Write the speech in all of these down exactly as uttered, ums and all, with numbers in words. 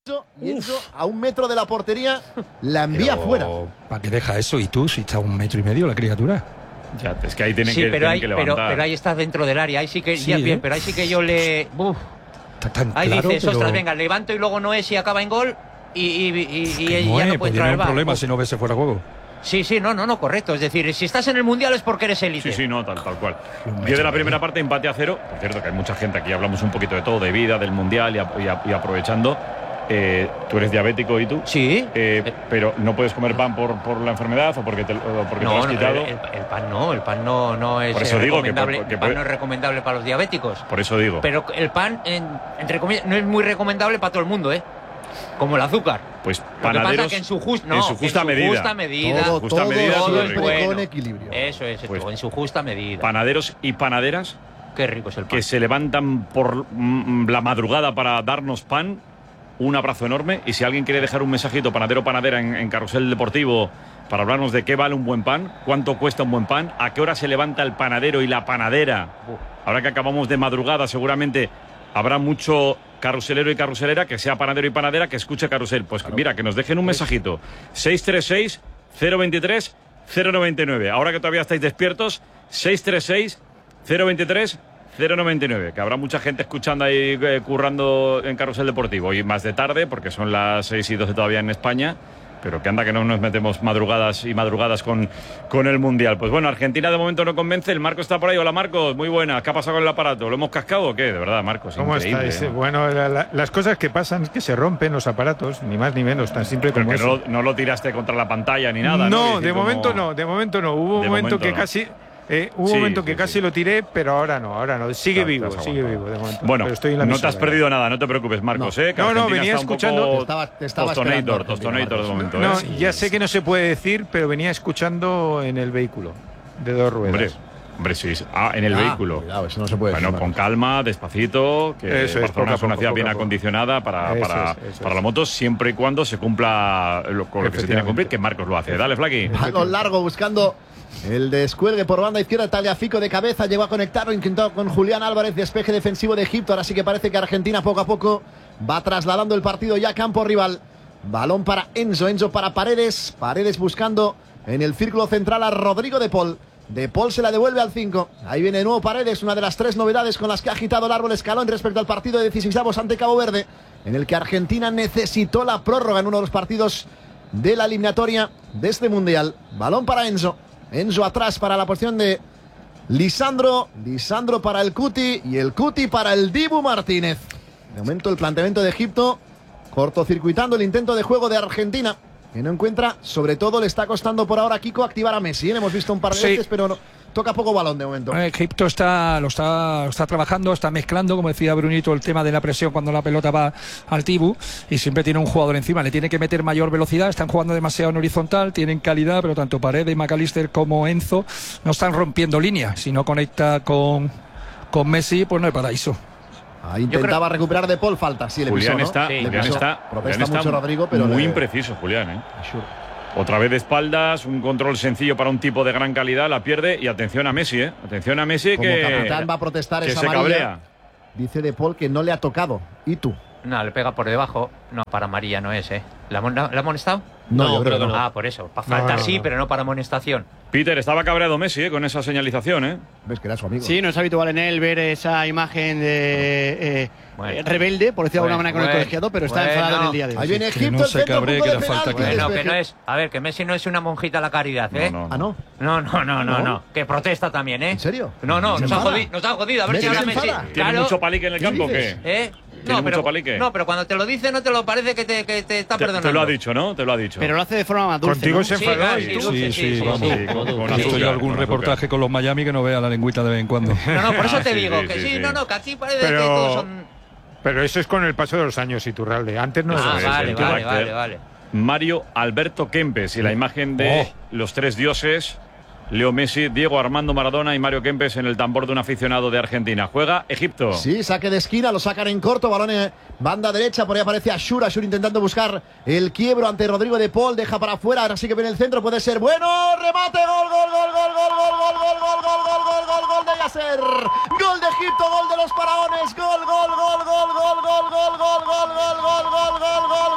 Y Enzo, a un metro de la portería, la envía Pero, fuera. ¿para qué deja eso? ¿Y tú? Si está a un metro y medio la criatura. Ya, es que ahí tienen, sí, que, pero, tienen ahí, que pero, levantar. pero ahí está dentro del área. Ahí sí que, Sí, ya, ¿eh? bien, pero ahí sí que yo le. Uf. Está tan Ahí claro, dices, pero... ostras, venga, levanto y luego no es y acaba en gol. Y, y, y, y Que ya no, no eh, puede podría entrar haber al un bar. problema Uf. si no ves fuera de juego. Sí, sí, no, no, no, correcto. Es decir, si estás en el Mundial es porque eres élite. Sí, sí, no, tal, tal cual. diez de la primera parte, empate a cero. Por cierto, que hay mucha gente aquí, hablamos un poquito de todo, de vida, del Mundial y, a, y, a, y aprovechando. Eh, tú eres diabético y tú. Sí. Eh, pero no puedes comer pan por, por la enfermedad o porque te, o porque No, te lo has no, quitado. el, el pan no, el pan no, no es Por eso eh, digo que recomendable. por- que el pan puede- no es recomendable para los diabéticos. Por eso digo. Pero el pan, en- entre comillas, no es muy recomendable para todo el mundo, ¿eh? Como el azúcar. Pues Lo que panaderos pasa es que en su, just- no, en su que justa medida. justa medida. Todo, justa todo medida, todo es siempre bueno. con equilibrio. Eso es, Pues- esto, en su justa medida. Panaderos y panaderas Qué rico es el pan. que se levantan por mm, la madrugada para darnos pan. Un abrazo enorme. Y si alguien quiere dejar un mensajito, panadero o panadera, en, en Carrusel Deportivo, para hablarnos de qué vale un buen pan, cuánto cuesta un buen pan, a qué hora se levanta el panadero y la panadera. Ahora que acabamos de madrugada, seguramente habrá mucho carruselero y carruselera que sea panadero y panadera que escuche Carrusel. Pues mira, que nos dejen un mensajito. seis tres seis, cero veintitrés, cero noventa y nueve. Ahora que todavía estáis despiertos, seis tres seis, cero veintitrés, cero noventa y nueve. Que habrá mucha gente escuchando ahí, eh, currando en Carrusel Deportivo. Y más de tarde, porque son las seis y doce todavía en España. Pero que anda que no nos metemos madrugadas y madrugadas con, con el Mundial. Pues bueno, Argentina de momento no convence. El Marco está por ahí. Hola, Marcos. Muy buena. ¿Qué ha pasado con el aparato? ¿Lo hemos cascado o qué? De verdad, Marcos. ¿Cómo Increíble, estáis? ¿no? Bueno, la- la- las cosas que pasan es que se rompen los aparatos, ni más ni menos, tan simple Pero como que eso. no, no lo tiraste contra la pantalla ni nada. No, No, Es decir, de como- momento no, de momento no. Hubo un De momento, momento que no. casi eh, hubo Sí, un momento sí, que sí. casi lo tiré, pero ahora no, ahora no. Sigue Te has- te vivo, has sigue aguantado. vivo de momento. Bueno, Pero estoy en la no te emisora, has perdido nada, no te preocupes, Marcos. No. ¿eh? Que No, no, Argentina venía está un escuchando- poco Te estaba, te estaba tostonator, esperando, tostonator de Argentina, momento. No, ¿eh? ya sé que no se puede decir, pero venía escuchando en el vehículo de dos ruedas. Hombre, hombre, sí. Ah, en el Ah, vehículo. Cuidado, eso no se puede Bueno, decir, con Marcos. calma, despacito, que Eso es, Barcelona poco a es una poco, ciudad poco bien a poco. acondicionada para, Eso para, es, eso para es. la moto, siempre y cuando se cumpla lo, con lo que se tiene que cumplir, que Marcos lo hace. Dale, Flaqui. Balón largo buscando el descuelgue por banda izquierda. Tagliafico de cabeza, llegó a conectarlo, intentó con Julián Álvarez, despeje defensivo de Egipto. Ahora sí que parece que Argentina poco a poco va trasladando el partido ya a campo rival. Balón para Enzo, Enzo para Paredes. Paredes buscando en el círculo central a Rodrigo de Paul. De Paul se la devuelve al cinco. Ahí viene de nuevo Paredes, una de las tres novedades con las que ha agitado el árbol escalón respecto al partido de dieciseisavos ante Cabo Verde, en el que Argentina necesitó la prórroga en uno de los partidos de la eliminatoria de este Mundial. Balón para Enzo. Enzo atrás para la posición de Lisandro. Lisandro para el Cuti y el Cuti para el Dibu Martínez. De momento el planteamiento de Egipto cortocircuitando el intento de juego de Argentina, que no encuentra, sobre todo le está costando por ahora a Kiko activar a Messi. ¿eh? Hemos visto un par de Sí. veces, pero no, toca poco balón de momento. Eh, Egipto está, lo está, lo está trabajando, está mezclando, como decía Brunito, el tema de la presión cuando la pelota va al Tibu y siempre tiene un jugador encima, le tiene que meter mayor velocidad, están jugando demasiado en horizontal, tienen calidad, pero tanto Paredes, McAllister como Enzo no están rompiendo línea. Si no conecta con, con Messi, pues no hay paraíso. Ahí intentaba creo- recuperar de Paul, falta. Sí, le Julián pisó, ¿no? está, Sí, Le Julián pisó. está, Protesta Julián está mucho Rodrigo, pero muy le- impreciso, Julián, ¿eh? Otra vez de espaldas, un control sencillo para un tipo de gran calidad, la pierde. Y atención a Messi, ¿eh? Atención a Messi Como que, capitán va a protestar que esa se amarilla. cabrea. Dice de Paul que no le ha tocado. ¿Y tú? No, le pega por debajo. No, para María no es, ¿eh? ¿La, mon- ¿la ha amonestado? No, yo creo que no. Ah, por eso. Para falta No, no, sí, no. pero no para amonestación. Peter, estaba cabreado Messi, ¿eh? Con esa señalización, ¿eh? Ves que era su amigo. Sí, no es habitual en él ver esa imagen de eh, Bueno. eh, rebelde, por decirlo de alguna Bueno, manera, con el bueno, colegiado, pero está bueno. enfadado en el día de hoy. Ahí viene Que Egipto, no el se centro, cabree, punto que de la falta penalti, que- Bueno, que despeje. no es. A ver, que Messi no es una monjita a la caridad, ¿eh? No, no. Ah, ¿no? No, no, no, no, ¿No? no. Que protesta también, ¿eh? ¿En serio? No, no, ¿Se nos ha, enfada? jodido, nos ha jodido. A ver ¿Messi si ahora se Messi. enfada? ¿Tiene Claro. mucho palique en el ¿Qué campo o dices? qué? ¿Eh? ¿Tiene No, pero, mucho palique? no, pero cuando te lo dice no te lo parece que te, que te está Te, perdonando. te lo ha dicho, ¿no? Te lo ha dicho. Pero lo hace de forma más dulce. Contigo ¿no? se Sí, enfadó. claro, y sí, tú- dulce, Sí, sí, sí, sí, vamos. sí. Sí, con- con He visto azúcar, yo algún con reportaje azúcar. con los Miami que no vea la lengüita de vez en cuando. No, no, por eso Ah, te sí, digo sí, que sí, sí, sí. no, no, que aquí parece Pero- que todos son. Pero eso es con el paso de los años, Iturralde. Antes no Ah, es, era así. vale, el vale, carácter. vale, vale. Mario Alberto Kempes y la imagen de los tres dioses, Leo Messi, Diego Armando Maradona y Mario Kempes en el tambor de un aficionado de Argentina. Juega Egipto. Sí, saque de esquina, lo sacan en corto, balón en banda derecha, por ahí aparece Ashur, Ashur intentando buscar el quiebro ante Rodrigo de Paul, deja para afuera, ahora sí que viene el centro, puede ser bueno, remate, gol, gol, gol, gol, gol, gol, gol, gol, gol, gol, gol, gol, gol, gol de Yasser, gol de Egipto, gol de los faraones, gol, gol, gol, gol, gol, gol, gol, gol, gol, gol, gol, gol, gol, gol,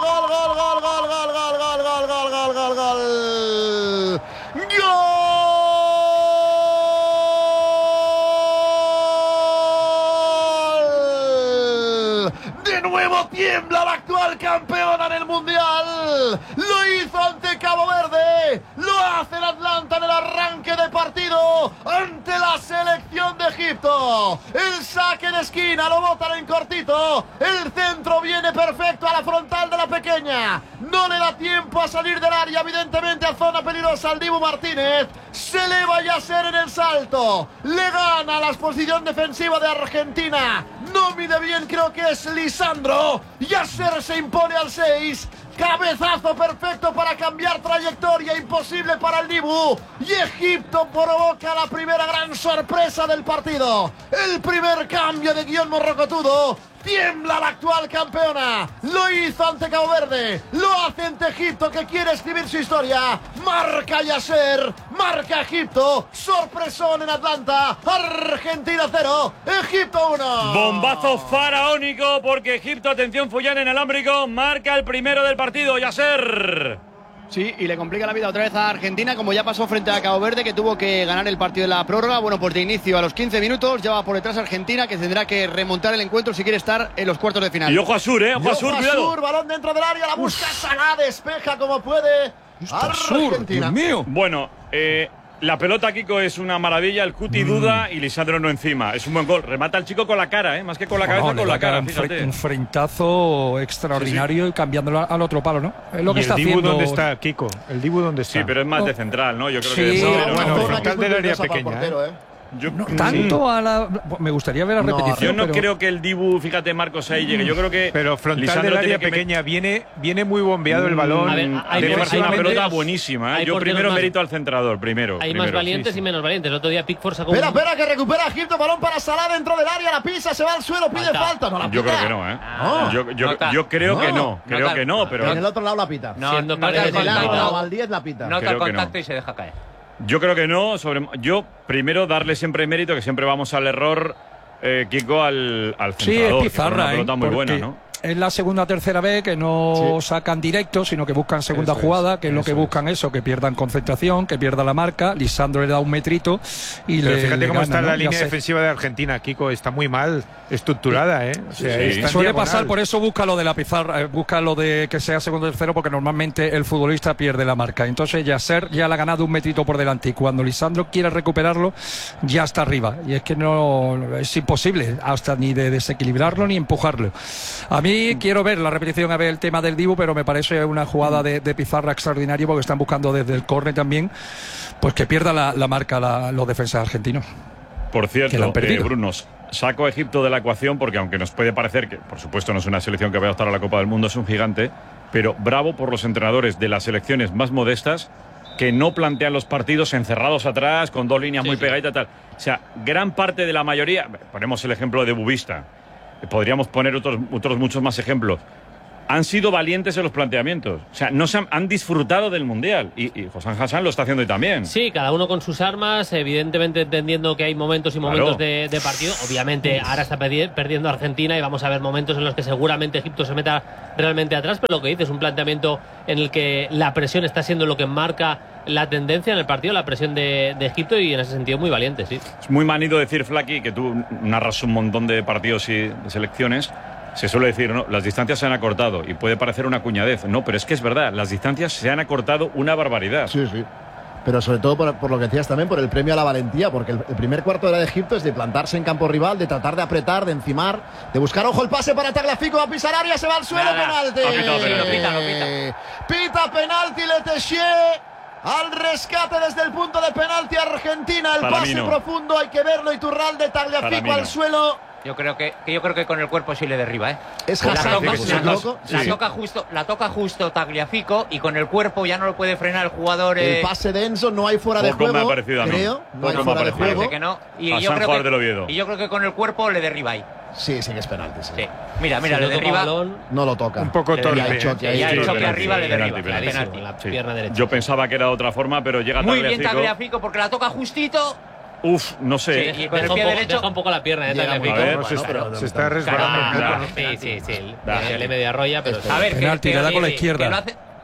nuevo tiembla la actual campeona en el Mundial. Lo hizo ante Cabo Verde. Lo hace en Atlanta en el arranque de partido ante la selección de Egipto. El saque de esquina lo botan en cortito. El centro viene perfecto a la frontal de la pequeña. No le da tiempo a salir del área, evidentemente a zona peligrosa al Dibu Martínez. Se eleva Yasser en el salto. Le gana la posición defensiva de Argentina. No mide bien, creo que es Lisandro. Yasser se impone al seis. Cabezazo perfecto para cambiar trayectoria, imposible para el Dibu. Y Egipto provoca la primera gran sorpresa del partido. El primer cambio de guión morrocotudo. Tiembla la actual campeona. Lo hizo ante Cabo Verde. Lo hace ante Egipto, que quiere escribir su historia. Marca Yasser. Marca Egipto. Sorpresón en Atlanta. Argentina cero. Egipto uno. Bombazo faraónico porque Egipto, atención, Fullán en alámbrico, marca el primero del partido. Yasser. Sí, y le complica la vida otra vez a Argentina, como ya pasó frente a Cabo Verde, que tuvo que ganar el partido de la prórroga. Bueno, pues de inicio a los quince minutos ya va por detrás Argentina, que tendrá que remontar el encuentro si quiere estar en los cuartos de final. Y ojo a Sur, eh, ojo a Sur, cuidado. Sur, balón dentro del área, la busca Salah, despeja como puede. Sur, Dios mío. Bueno, eh, la pelota, Kiko, es una maravilla. El Cuti mm. duda y Lisandro no encima. Es un buen gol. Remata el chico con la cara, ¿eh? Más que con la cabeza, no, con la cara. Un, fíjate. un frentazo extraordinario, sí, sí, y cambiándolo al otro palo, ¿no? Es lo ¿Y que el está Dibu haciendo. ¿Dónde está, Kiko? ¿El Dibu dónde está? Sí, pero es más oh. de central, ¿no? Yo creo sí, que es. No, No, bueno, no, frontal del área pequeña. Portero, ¿eh? Yo, no, tanto a la. Me gustaría ver la no, repetición. Yo no pero... creo que el Dibu, fíjate, Marcos, ahí llegue. Yo creo que. Pero frontal Lisandro del área que pequeña viene, viene muy bombeado el balón. A ver, hay Debe por- ser una hay pelota porteros- buenísima. ¿eh? hay Yo porteros primero más- mérito al centrador, primero. Hay primero. más valientes Sí, sí. y menos valientes. El otro día Pickford sacó Espera, un... espera, que recupera Egipto. Balón para Salah dentro del área. La pisa, se va al suelo, pide Falta. falta. No la pita. Yo creo que no, ¿eh? No. Yo, yo, Nota. yo creo que No. no. Creo Nota. que no, pero. En el otro lado la pita. No, Siendo nota Paredes el del Al contacto, lado, al diez la pita. nota Creo el que contacto no. y se deja caer. Yo creo que no. Sobre, yo primero darle siempre mérito, que siempre vamos al error, eh, Kiko, al, al Sí, centrador. es que fue una pizarra, pelota ¿eh? muy Porque buena, ¿no? es la segunda o tercera vez que no Sí. sacan directo, sino que buscan segunda Eso jugada, es, que es lo que eso buscan eso, que pierdan concentración, que pierda la marca. Lisandro le da un metrito y Pero le fíjate le cómo gana, está ¿no? la Ya línea sé. defensiva de Argentina, Kiko. Está muy mal estructurada, ¿eh? O sea, Sí. está en Suele diagonal. pasar, por eso busca lo de la pizarra, eh, busca lo de que sea segundo o tercero, porque normalmente el futbolista pierde la marca. Entonces Yasser ya le ha ganado un metrito por delante y cuando Lisandro quiere recuperarlo ya está arriba. Y es que no es imposible hasta ni de desequilibrarlo ni empujarlo. A mí quiero ver la repetición, a ver el tema del Dibu, pero me parece una jugada de, de pizarra extraordinaria porque están buscando desde el córner también, pues que pierda la, la marca la, los defensas argentinos. Por que la cierto, han perdido. eh, Bruno, saco a Egipto de la ecuación porque aunque nos puede parecer que, por supuesto, no es una selección que vaya a estar a la Copa del Mundo, es un gigante, pero bravo por los entrenadores de las selecciones más modestas que no plantean los partidos encerrados atrás, con dos líneas Sí, muy sí. pegaditas, tal. O sea, gran parte de la mayoría, ponemos el ejemplo de Bubista, podríamos poner otros, otros muchos más ejemplos, han sido valientes en los planteamientos. O sea, no se han, han disfrutado del Mundial. Y, y José Hassan lo está haciendo hoy también. Sí, cada uno con sus armas, evidentemente entendiendo que hay momentos y momentos Claro. de, de partido. Obviamente ahora está perdi- perdiendo Argentina y vamos a ver momentos en los que seguramente Egipto se meta realmente atrás, pero lo que dices es un planteamiento en el que la presión está siendo lo que marca la tendencia en el partido, la presión de, de Egipto, y en ese sentido muy valiente, sí. Es muy manido decir, Flaky, que tú narras un montón de partidos y de selecciones. Se suele decir, no, las distancias se han acortado y puede parecer una cuñadez. No, pero es que es verdad, las distancias se han acortado una barbaridad. Sí, sí. Pero sobre todo por, por lo que decías también, por el premio a la valentía, porque el, el primer cuarto de la de Egipto es de plantarse en campo rival, de tratar de apretar, de encimar, de buscar, ojo, el pase para Tagliafico, va a pisar área, se va al suelo, Nada. penalti. Ha pitado penalti. Pita, lo pita. Pita penalti, Letechie. Al rescate desde el punto de penalti Argentina, el Para pase mí no. profundo, hay que verlo, Iturralde, Para mí Tagliafico no. al suelo. Yo creo que, que yo creo que con el cuerpo sí le derriba, ¿eh? Es La Hassan, toca, ¿no? que Si sí. no me la, equivoco. la Sí. toca justo, la toca justo Tagliafico y con el cuerpo ya no lo puede frenar el jugador. El eh, pase de Enzo, no hay fuera de Poco me juego, ha parecido a mí. creo, no hay Poco me ha fuera de parecido. juego. parece que no. Y yo, Hassan, creo jugador que, del Oviedo. y yo creo que con el cuerpo le derriba ahí. Sí, sí que es penalti, sí. Sí. Mira, mira, Si le no toca derriba. balón, No lo toca. Un poco Le torpe. hay choque, ¿eh? hay Ya el Sí, choque penalti, arriba le penalti, derriba. penalti. clarísimo, Penalti. en la Sí. pierna derecha. Yo pensaba que era de otra forma, pero llega Muy bien Tagliafico. Tagliafico porque la toca justito. Uf, no sé. Sí, y con el Deja un, pie poco, derecho. deja un poco la pierna de Llega muy Tagliafico. bien. No, se, Bueno, está, pero- se está resbalando Claro, un poco, claro. ¿no? Sí, sí, sí. Da. Le, le media roya, pero A ver, Penalti, que, le da que- con la que- izquierda. que lo hace,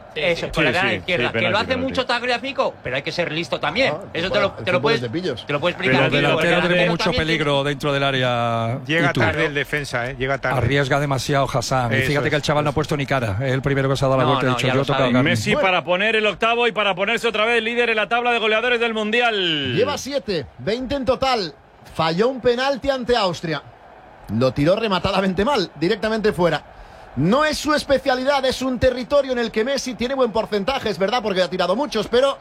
Eso, sí. con la Sí, pierna sí, izquierda. sí, que penalti, lo hace penalti. mucho Tagliafico, pero hay que ser listo también. Ah, Eso el te lo, fútbol te lo es puedes de pillos. te lo puedes Pero explicar. el Kiko, delantero porque el tiene delantero mucho también peligro dentro del área. Llega y tú. tarde el defensa, ¿eh? Llega tarde. Arriesga demasiado Hassan. Y Eso fíjate es, que el chaval no ha eso. puesto ni cara. Es el primero que se ha dado la No, vuelta y ha no, dicho ya yo lo he tocado sabe. carne. Messi Bueno. para poner el octavo y para ponerse otra vez líder en la tabla de goleadores del Mundial. Lleva siete, veinte en total. Falló un penalti ante Austria. Lo tiró rematadamente mal, directamente fuera. No es su especialidad, es un territorio en el que Messi tiene buen porcentaje, es verdad, porque ha tirado muchos, pero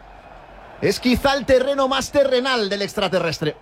es quizá el terreno más terrenal del extraterrestre.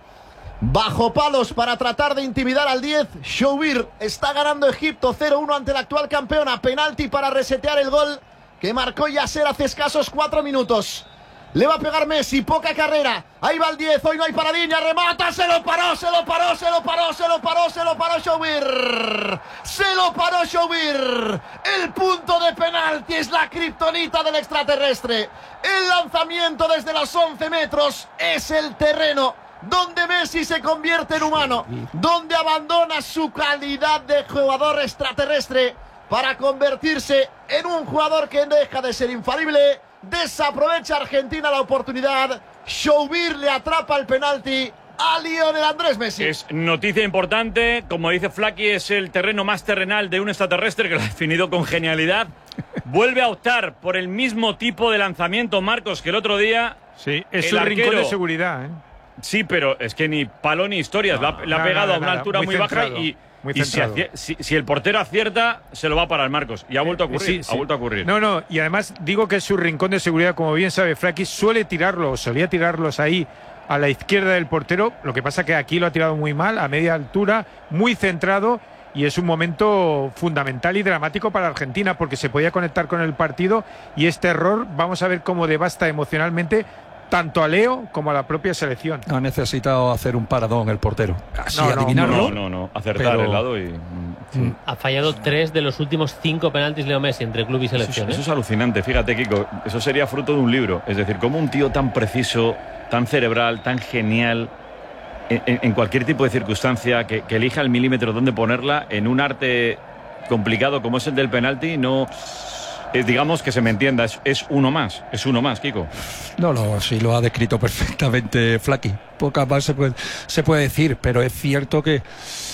Bajo palos para tratar de intimidar al diez. Shoubir está ganando Egipto cero uno ante la actual campeona. Penalti para resetear el gol que marcó Yasser hace escasos cuatro minutos. Le va a pegar Messi, poca carrera. Ahí va el diez, hoy no hay paradilla, remata, se lo paró, se lo paró, se lo paró, se lo paró, se lo paró Shoubir. Se lo paró Shoubir. El punto de penalti es la kriptonita del extraterrestre. El lanzamiento desde los once metros es el terreno donde Messi se convierte en humano, donde abandona su calidad de jugador extraterrestre para convertirse en un jugador que deja de ser infalible. Desaprovecha Argentina la oportunidad. Shoubir le atrapa el penalti a Lionel Andrés Messi. Es noticia importante. Como dice Flaky, es el terreno más terrenal de un extraterrestre que lo ha definido con genialidad. Vuelve a optar por el mismo tipo de lanzamiento, Marcos, que el otro día. Sí, es El su rincón arquero. de seguridad, ¿eh? Sí, pero es que ni palo ni historias. No, la, la ha nada, pegado nada, a una nada. altura muy, Muy baja centrado, y, muy y si, centrado. acier- si- si el portero acierta, se lo va a parar Marcos. Y ha vuelto a ocurrir. Sí, sí. Ha vuelto a ocurrir. No, no, y además digo que es su rincón de seguridad, como bien sabe Flaky, suele tirarlos, solía tirarlos ahí a la izquierda del portero. Lo que pasa que aquí lo ha tirado muy mal, a media altura, muy centrado. Y es un momento fundamental y dramático para Argentina porque se podía conectar con el partido y este error vamos a ver cómo devasta emocionalmente tanto a Leo como a la propia selección. Ha necesitado hacer un paradón el portero. Así, No, no, adivinarlo. No, no, no. Acertar pero- el lado y. Sí. Ha fallado tres de los últimos cinco penaltis Leo Messi entre club y Eso es, selección. eso ¿eh? es alucinante, fíjate, Kiko. Eso sería fruto de un libro. Es decir, como un tío tan preciso, tan cerebral, tan genial, en, en- en cualquier tipo de circunstancia, que, que elija el milímetro donde ponerla, en un arte complicado como es el del penalti, no. Es, digamos que se me entienda, es, es uno más. Es uno más, Kiko. No, no, sí lo ha descrito perfectamente Flaky. Pocas más se puede, se puede decir, pero es cierto que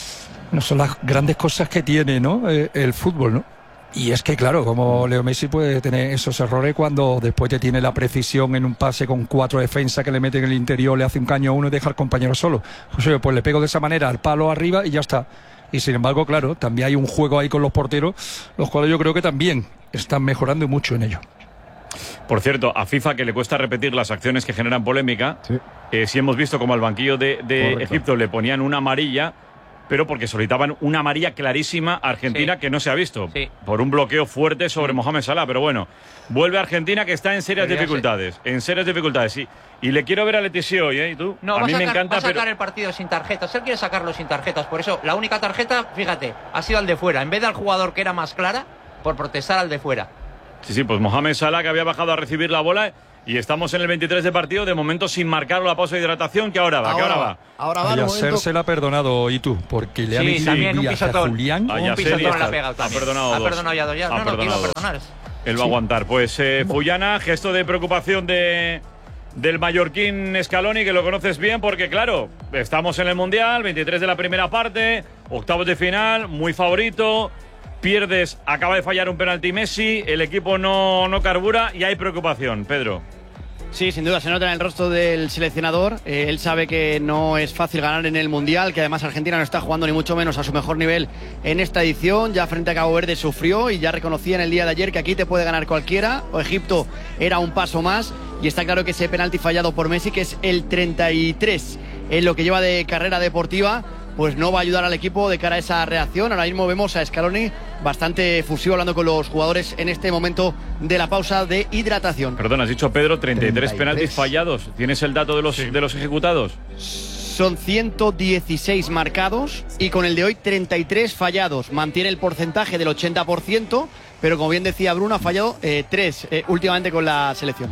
no son las grandes cosas que tiene, ¿no? Eh, el fútbol, ¿no? Y es que, claro, como Leo Messi puede tener esos errores cuando después te tiene la precisión en un pase con cuatro defensas que le meten en el interior, le hace un caño a uno y deja al compañero solo. Pues, oye, pues le pego de esa manera al palo arriba y ya está. Y sin embargo, claro, también hay un juego ahí con los porteros, los cuales yo creo que también están mejorando y mucho en ello. Por cierto, a FIFA que le cuesta repetir las acciones que generan polémica, Sí. eh, sí hemos visto como al banquillo de, de Correcto. Egipto le ponían una amarilla, pero porque solicitaban una amarilla clarísima a Argentina Sí. que no se ha visto, Sí. por un bloqueo fuerte sobre Mohamed Salah. Pero bueno, vuelve a Argentina que está en serias Pero ya dificultades, en serias dificultades, sí. Y le quiero ver a Leticia hoy, ¿eh? ¿Y tú? No, a va mí a me sacar, encanta, va a sacar pero el partido sin tarjetas. Él quiere sacarlo sin tarjetas. Por eso, la única tarjeta, fíjate, ha sido al de fuera. En vez del jugador que era más clara, por protestar al de fuera. sí, sí, pues Mohamed Salah que había bajado a recibir la bola y estamos en el veintitrés de partido, de momento sin marcar la pausa de hidratación, que ahora va, que ahora va. Ahora va, A en un Yasser momento- se la ha perdonado y tú, porque le ha Sí, metido también un un viaje a pisotón. Julián. A Un Yasser pisotón y le está- ha pegado ha también. perdonado Ha dos. perdonado ya dos ya. Ha No, no, que iba a perdonado dos. perdonar. Él va a aguantar. Pues eh, Fuyana, gesto de preocupación de del mallorquín Scaloni, que lo conoces bien, porque claro, estamos en el Mundial, veintitrés de la primera parte, octavos de final, muy favorito, pierdes, acaba de fallar un penalti Messi, el equipo no, no carbura y hay preocupación, Pedro. Sí, sin duda se nota en el rostro del seleccionador. Eh, él sabe que no es fácil ganar en el Mundial, que además Argentina no está jugando ni mucho menos a su mejor nivel en esta edición. Ya frente a Cabo Verde sufrió y ya reconocía en el día de ayer que aquí te puede ganar cualquiera. O Egipto era un paso más y está claro que ese penalti fallado por Messi, que es el treinta y tres en lo que lleva de carrera deportiva, pues no va a ayudar al equipo de cara a esa reacción. Ahora mismo vemos a Scaloni bastante fusivo hablando con los jugadores en este momento de la pausa de hidratación. Perdón, has dicho, Pedro, treinta y tres treinta y tres. penaltis fallados. ¿Tienes el dato de los, de los ejecutados? Son ciento dieciséis marcados y con el de hoy treinta y tres fallados. Mantiene el porcentaje del ochenta por ciento, pero como bien decía Bruno, ha fallado eh, tres eh, últimamente con la selección.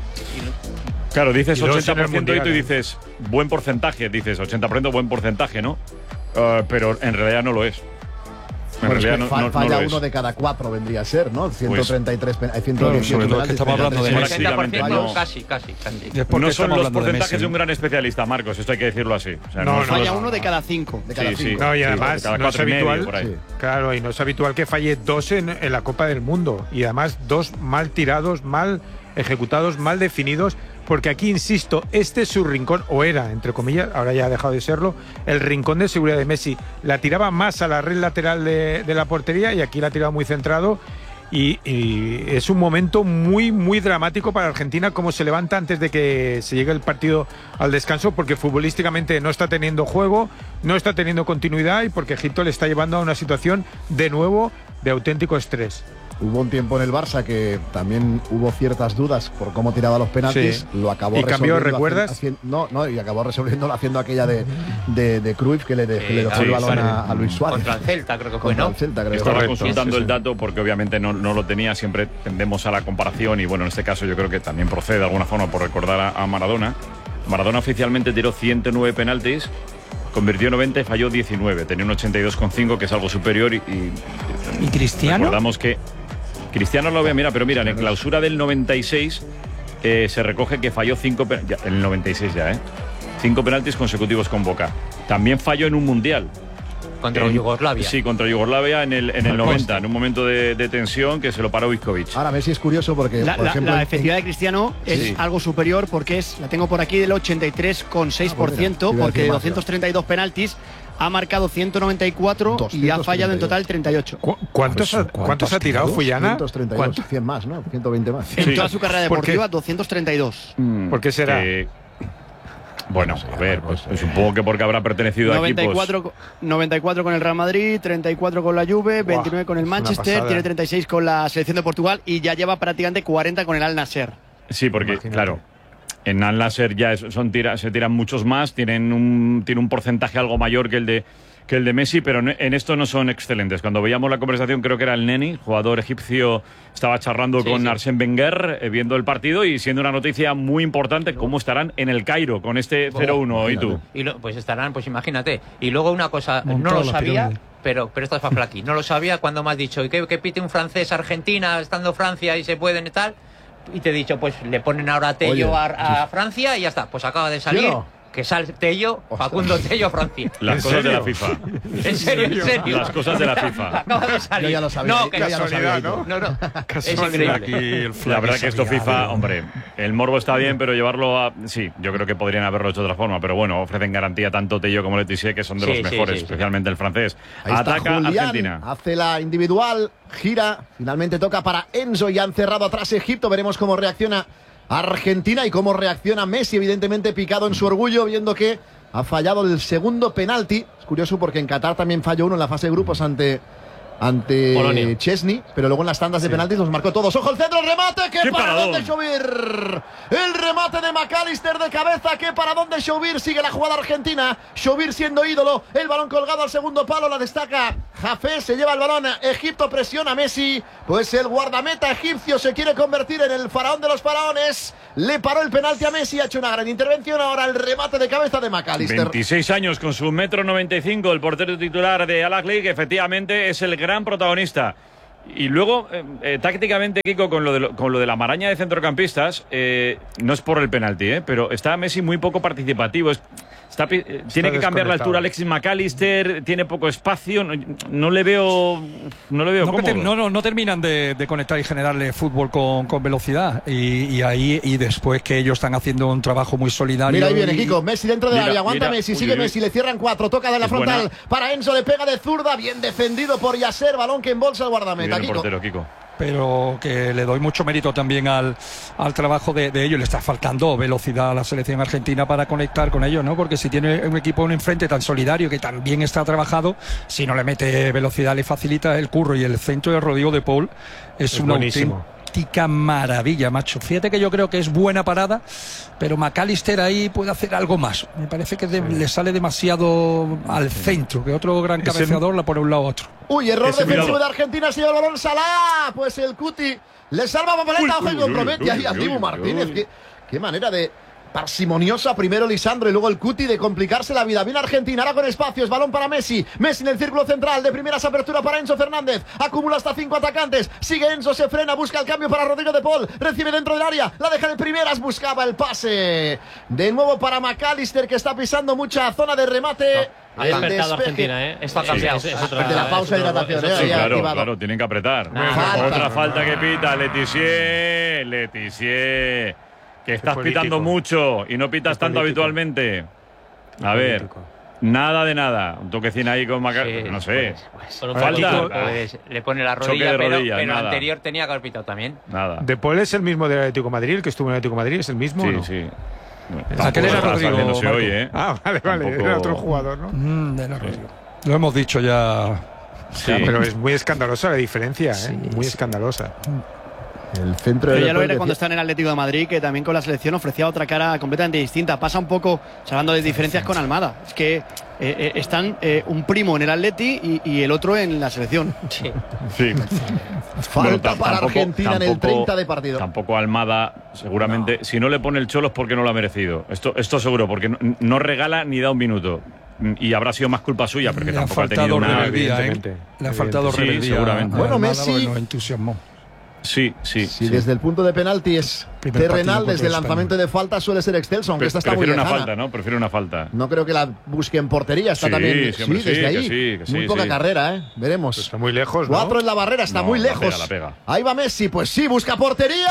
Claro, dices Y dos en el ochenta por ciento y tú Mundial, ¿eh? dices buen porcentaje, dices ochenta por ciento buen porcentaje, ¿no? Uh, pero en realidad no lo es. En realidad no, fa- no, falla no lo uno es. de cada cuatro vendría a ser, ¿no? ciento treinta y tres, pen- hay ciento Claro, dieciocho sobre todo es que penaltis, estamos hablando de treinta y El tres. ochenta por ciento no. casi, casi, casi. Es porque No son estamos los hablando de porcentajes Messi, de un ¿no? gran especialista, Marcos, esto hay que decirlo así. O sea, No, no no, son Falla los- uno de cada cinco. De cada Sí, sí. cinco. No, y Sí, además cada no es cuatro y medio, habitual. por ahí. Sí. Claro, y no es habitual que falle dos en, en la Copa del Mundo. Y además dos mal tirados, mal ejecutados, mal definidos. Porque aquí, insisto, este es su rincón, o era, entre comillas, ahora ya ha dejado de serlo, el rincón de seguridad de Messi. La tiraba más a la red lateral de, de la portería y aquí la ha tirado muy centrado. Y, y es un momento muy, muy dramático para Argentina, cómo se levanta antes de que se llegue el partido al descanso, porque futbolísticamente no está teniendo juego, no está teniendo continuidad y porque Egipto le está llevando a una situación de nuevo de auténtico estrés. Hubo un tiempo en el Barça que también hubo ciertas dudas por cómo tiraba los penaltis. Sí. Lo acabó ¿Y cambió, resolviendo recuerdas? haciendo- no, no, y acabó resolviéndolo haciendo aquella de, de, de Cruyff que le, de- que le dejó sí, el balón sí. a, a Luis Suárez. Contra el Celta, creo que fue, Contra ¿no? el Celta, creo. Estaba Correcto, consultando sí, sí. el dato porque obviamente no, no lo tenía, siempre tendemos a la comparación y bueno, en este caso yo creo que también procede de alguna forma por recordar a, a Maradona. Maradona oficialmente tiró ciento nueve penaltis, convirtió noventa y falló diecinueve, tenía un ochenta y dos coma cinco que es algo superior y, y, ¿Y Cristiano? recordamos que Cristiano lo voy a mirar, pero mira, en clausura del noventa y seis eh, se recoge que falló cinco pe- ya, en el noventa y seis ya, ¿eh? Cinco penaltis consecutivos con Boca. También falló en un mundial. Contra En- Yugoslavia. Sí, contra Yugoslavia en el, en el noventa, en un momento de, de tensión que se lo paró Ivkovic. Ahora Messi es curioso porque, La, por la- ejemplo, la en- efectividad de Cristiano es Sí. algo superior porque es, la tengo por aquí, del ochenta y tres coma seis por ciento, Ah, pues mira, te iba a porque decir de más, doscientos treinta y dos penaltis ha marcado ciento noventa y cuatro y ha fallado en total treinta y ocho. ¿Cu- ¿Cuántos, ha, ¿Cuántos ¿Cuántos ha tirado Fuyana? ciento treinta y dos, ¿Cuánto? cien más, ¿no? ciento veinte más. En Sí. toda su carrera ¿Por qué? deportiva, doscientos treinta y dos. ¿Por qué será? Eh, bueno, a ver, pues, supongo que porque habrá pertenecido a noventa y equipos. cuatro, co- noventa y cuatro con el Real Madrid, treinta y cuatro con la Juve, veintinueve con el es una Manchester, pasada. tiene treinta y seis con la selección de Portugal y ya lleva prácticamente cuarenta con el Al Nasser. Sí, porque, Imagínate. claro, en Al Nasser ya es- son tira- se tiran muchos más, tienen un, tiene un porcentaje algo mayor que el de que el de Messi, pero en en esto no son excelentes. Cuando veíamos la conversación, creo que era el Neni, jugador egipcio, estaba charlando Sí, con sí. Arsène Wenger, eh, viendo el partido y siendo una noticia muy importante, cómo estarán en el Cairo con este cero uno. ¿Y tú? Y lo- pues estarán, pues imagínate. Y luego una cosa, Montado no lo la sabía, pirámide. pero, pero esto es para Flaky. No lo sabía cuando me has dicho, ¿y qué, qué pite un francés Argentina estando Francia y se pueden y tal? Y te he dicho, pues le ponen ahora a Tello Oye, a, a Francia y ya está. Pues acaba de salir. ¿Sí o no? Que sale Tello, Facundo Tello, Francia. Las ¿En cosas de serio? la FIFA. En serio, en serio. Las cosas de la FIFA. Acaba de salir. Yo ya lo sabía, No, yo que ya lo sabía, casualidad, ¿no? No, no. Es Casualidad. increíble. La verdad que esto FIFA, hombre, el morbo está bien, pero llevarlo a... Sí, yo creo que podrían haberlo hecho de otra forma, pero bueno, ofrecen garantía tanto Tello como Letizier, que son de Sí, los sí, mejores, sí, sí. especialmente el francés. Ahí está Ataca Julián, Argentina. hace la individual, gira, finalmente toca para Enzo y han cerrado atrás Egipto. Veremos cómo reacciona Argentina y cómo reacciona Messi, evidentemente picado en su orgullo, viendo que ha fallado el segundo penalti. Es curioso porque en Qatar también falló uno en la fase de grupos ante, ante Polonia. Chesney, pero luego en las tandas de penaltis los marcó todos. ¡Ojo el centro, el remate! ¡Qué, ¡Qué paradón de paradón! Chauvir! El remate de McAllister de cabeza. ¡Qué paradón de Chauvir! Sigue la jugada argentina. Chauvir siendo ídolo. El balón colgado al segundo palo. La destaca Jafé. Se lleva el balón. Egipto presiona a Messi. Pues el guardameta egipcio se quiere convertir en el faraón de los faraones. Le paró el penalti a Messi. Ha hecho una gran intervención. Ahora el remate de cabeza de McAllister. veintiséis años con su metro noventa y cinco, el portero titular de Al Ahly, que efectivamente es el gran protagonista. Y luego, eh, eh, tácticamente, Kiko, con lo, de lo- con lo de la maraña de centrocampistas, eh, no es por el penalti, eh, pero está Messi muy poco participativo. Es- está pi- eh, tiene que cambiar la desconectado. altura Alexis McAllister, tiene poco espacio, no, no le veo, no le veo No, que cómodo. ter- no, no, no terminan de, de conectar y generarle fútbol con, con velocidad. Y, y ahí, y después que ellos están haciendo un trabajo muy solidario. Mira, ahí viene y- Kiko. Messi dentro de la Mira, área. Aguanta mira. Messi. Uy, Sigue uy, uy. Messi. Le cierran cuatro. Toca de la Es frontal buena. para Enzo. Le pega de zurda. Bien defendido por Yasser. Balón que embolsa el Muy guardameta. bien el Kiko. portero, Kiko. Pero que le doy mucho mérito también al, al trabajo de, de ellos. Le está faltando velocidad a la selección argentina para conectar con ellos, ¿no? Porque si tiene un equipo un enfrente tan solidario que también está trabajado, si no le mete velocidad le facilita el curro. Y el centro de Rodrigo de Paul es, Es una buenísimo. auténtica maravilla, macho. Fíjate que yo creo que es buena parada, pero McAllister ahí puede hacer algo más. Me parece que de- le sale demasiado al centro, que otro gran Ese- cabeceador la pone a un lado a otro. Uy, error Ese defensivo cuidado. de Argentina. Se lleva el balón Salah. Pues el Cuti le salva a Papaleta. Uy, Ojo y uy, compromete uy, ahí a uy, Dibu uy, Martínez. uy. Qué, qué manera de, parsimoniosa. Primero Lisandro y luego el Cuti de complicarse la vida. Viene Argentina, ahora con espacios. Balón para Messi. Messi en el círculo central. De primeras apertura para Enzo Fernández. Acumula hasta cinco atacantes. Sigue Enzo, se frena. Busca el cambio para Rodrigo de Paul. Recibe dentro del área. La deja de primeras. Buscaba el pase. De nuevo para McAllister, que está pisando mucha zona de remate. No. Ha despertado Argentina, ¿eh? Esto ha cambiado. Sí, es, es otra, de la pausa de hidratación, ¿eh? Sí, Ya claro, activado. claro, tienen que apretar. Nah. Falta. Otra falta que pita, Letizier, Letizier, que estás político. pitando mucho y no pitas Es tanto político. habitualmente. A Es ver, político. nada de nada. Un toquecín ahí con Maca... Sí, no sé. pues, pues, Con un Falta. poquito- pues, le pone la Choque rodilla, de pero, rodilla, pero nada. anterior tenía que haber pitado también. Nada. De Paul es el mismo del Atlético de Madrid, el que estuvo en el Atlético de Madrid, ¿es el mismo? Sí, o no? sí. Aquel era Tampoco Rodrigo, saliendo se Marco. oye, ¿eh? Ah, vale, vale, Tampoco- era otro jugador, ¿no? Mm, de la Rodrigo. Lo hemos dicho ya. Sí. Pero es muy escandalosa la diferencia, ¿eh? Muy escandalosa. El centro Pero del ya lo era Deportivo. cuando está en el Atlético de Madrid, que también con la selección ofrecía otra cara completamente distinta. Pasa un poco, hablando de diferencias con Almada. Es que eh, eh, están eh, un primo en el Atleti y, y el otro en la selección. Sí. Sí. Falta Bueno, ta- para tampoco- Argentina en el tampoco- treinta de partido. Tampoco Almada, seguramente, si no le pone el Cholo es porque no lo ha merecido. Esto, esto seguro, porque no, no regala ni da un minuto. Y habrá sido más culpa suya, porque Le ha tampoco ha tenido faltado una... rebeldía, ¿eh? evidentemente. Le ha faltado Sí, rebeldía. seguramente. a Bueno, Almada, Messi- porque nos entusiasmó. Sí, sí. Si sí. desde el punto de penalti es Primer terrenal, partido contra desde el España. lanzamiento de falta suele ser excelso, aunque Pre- esta está muy prefiere una lejana. falta, ¿no? Prefiere una falta. No creo que la busque en portería, está Sí, también sí, hombre, sí, desde sí, ahí. que sí, que muy sí, poca sí. carrera, ¿eh? Veremos. Está muy lejos, ¿no? Cuatro en la barrera, está No, muy la lejos. pega, la pega. Ahí va Messi, pues sí, busca portería.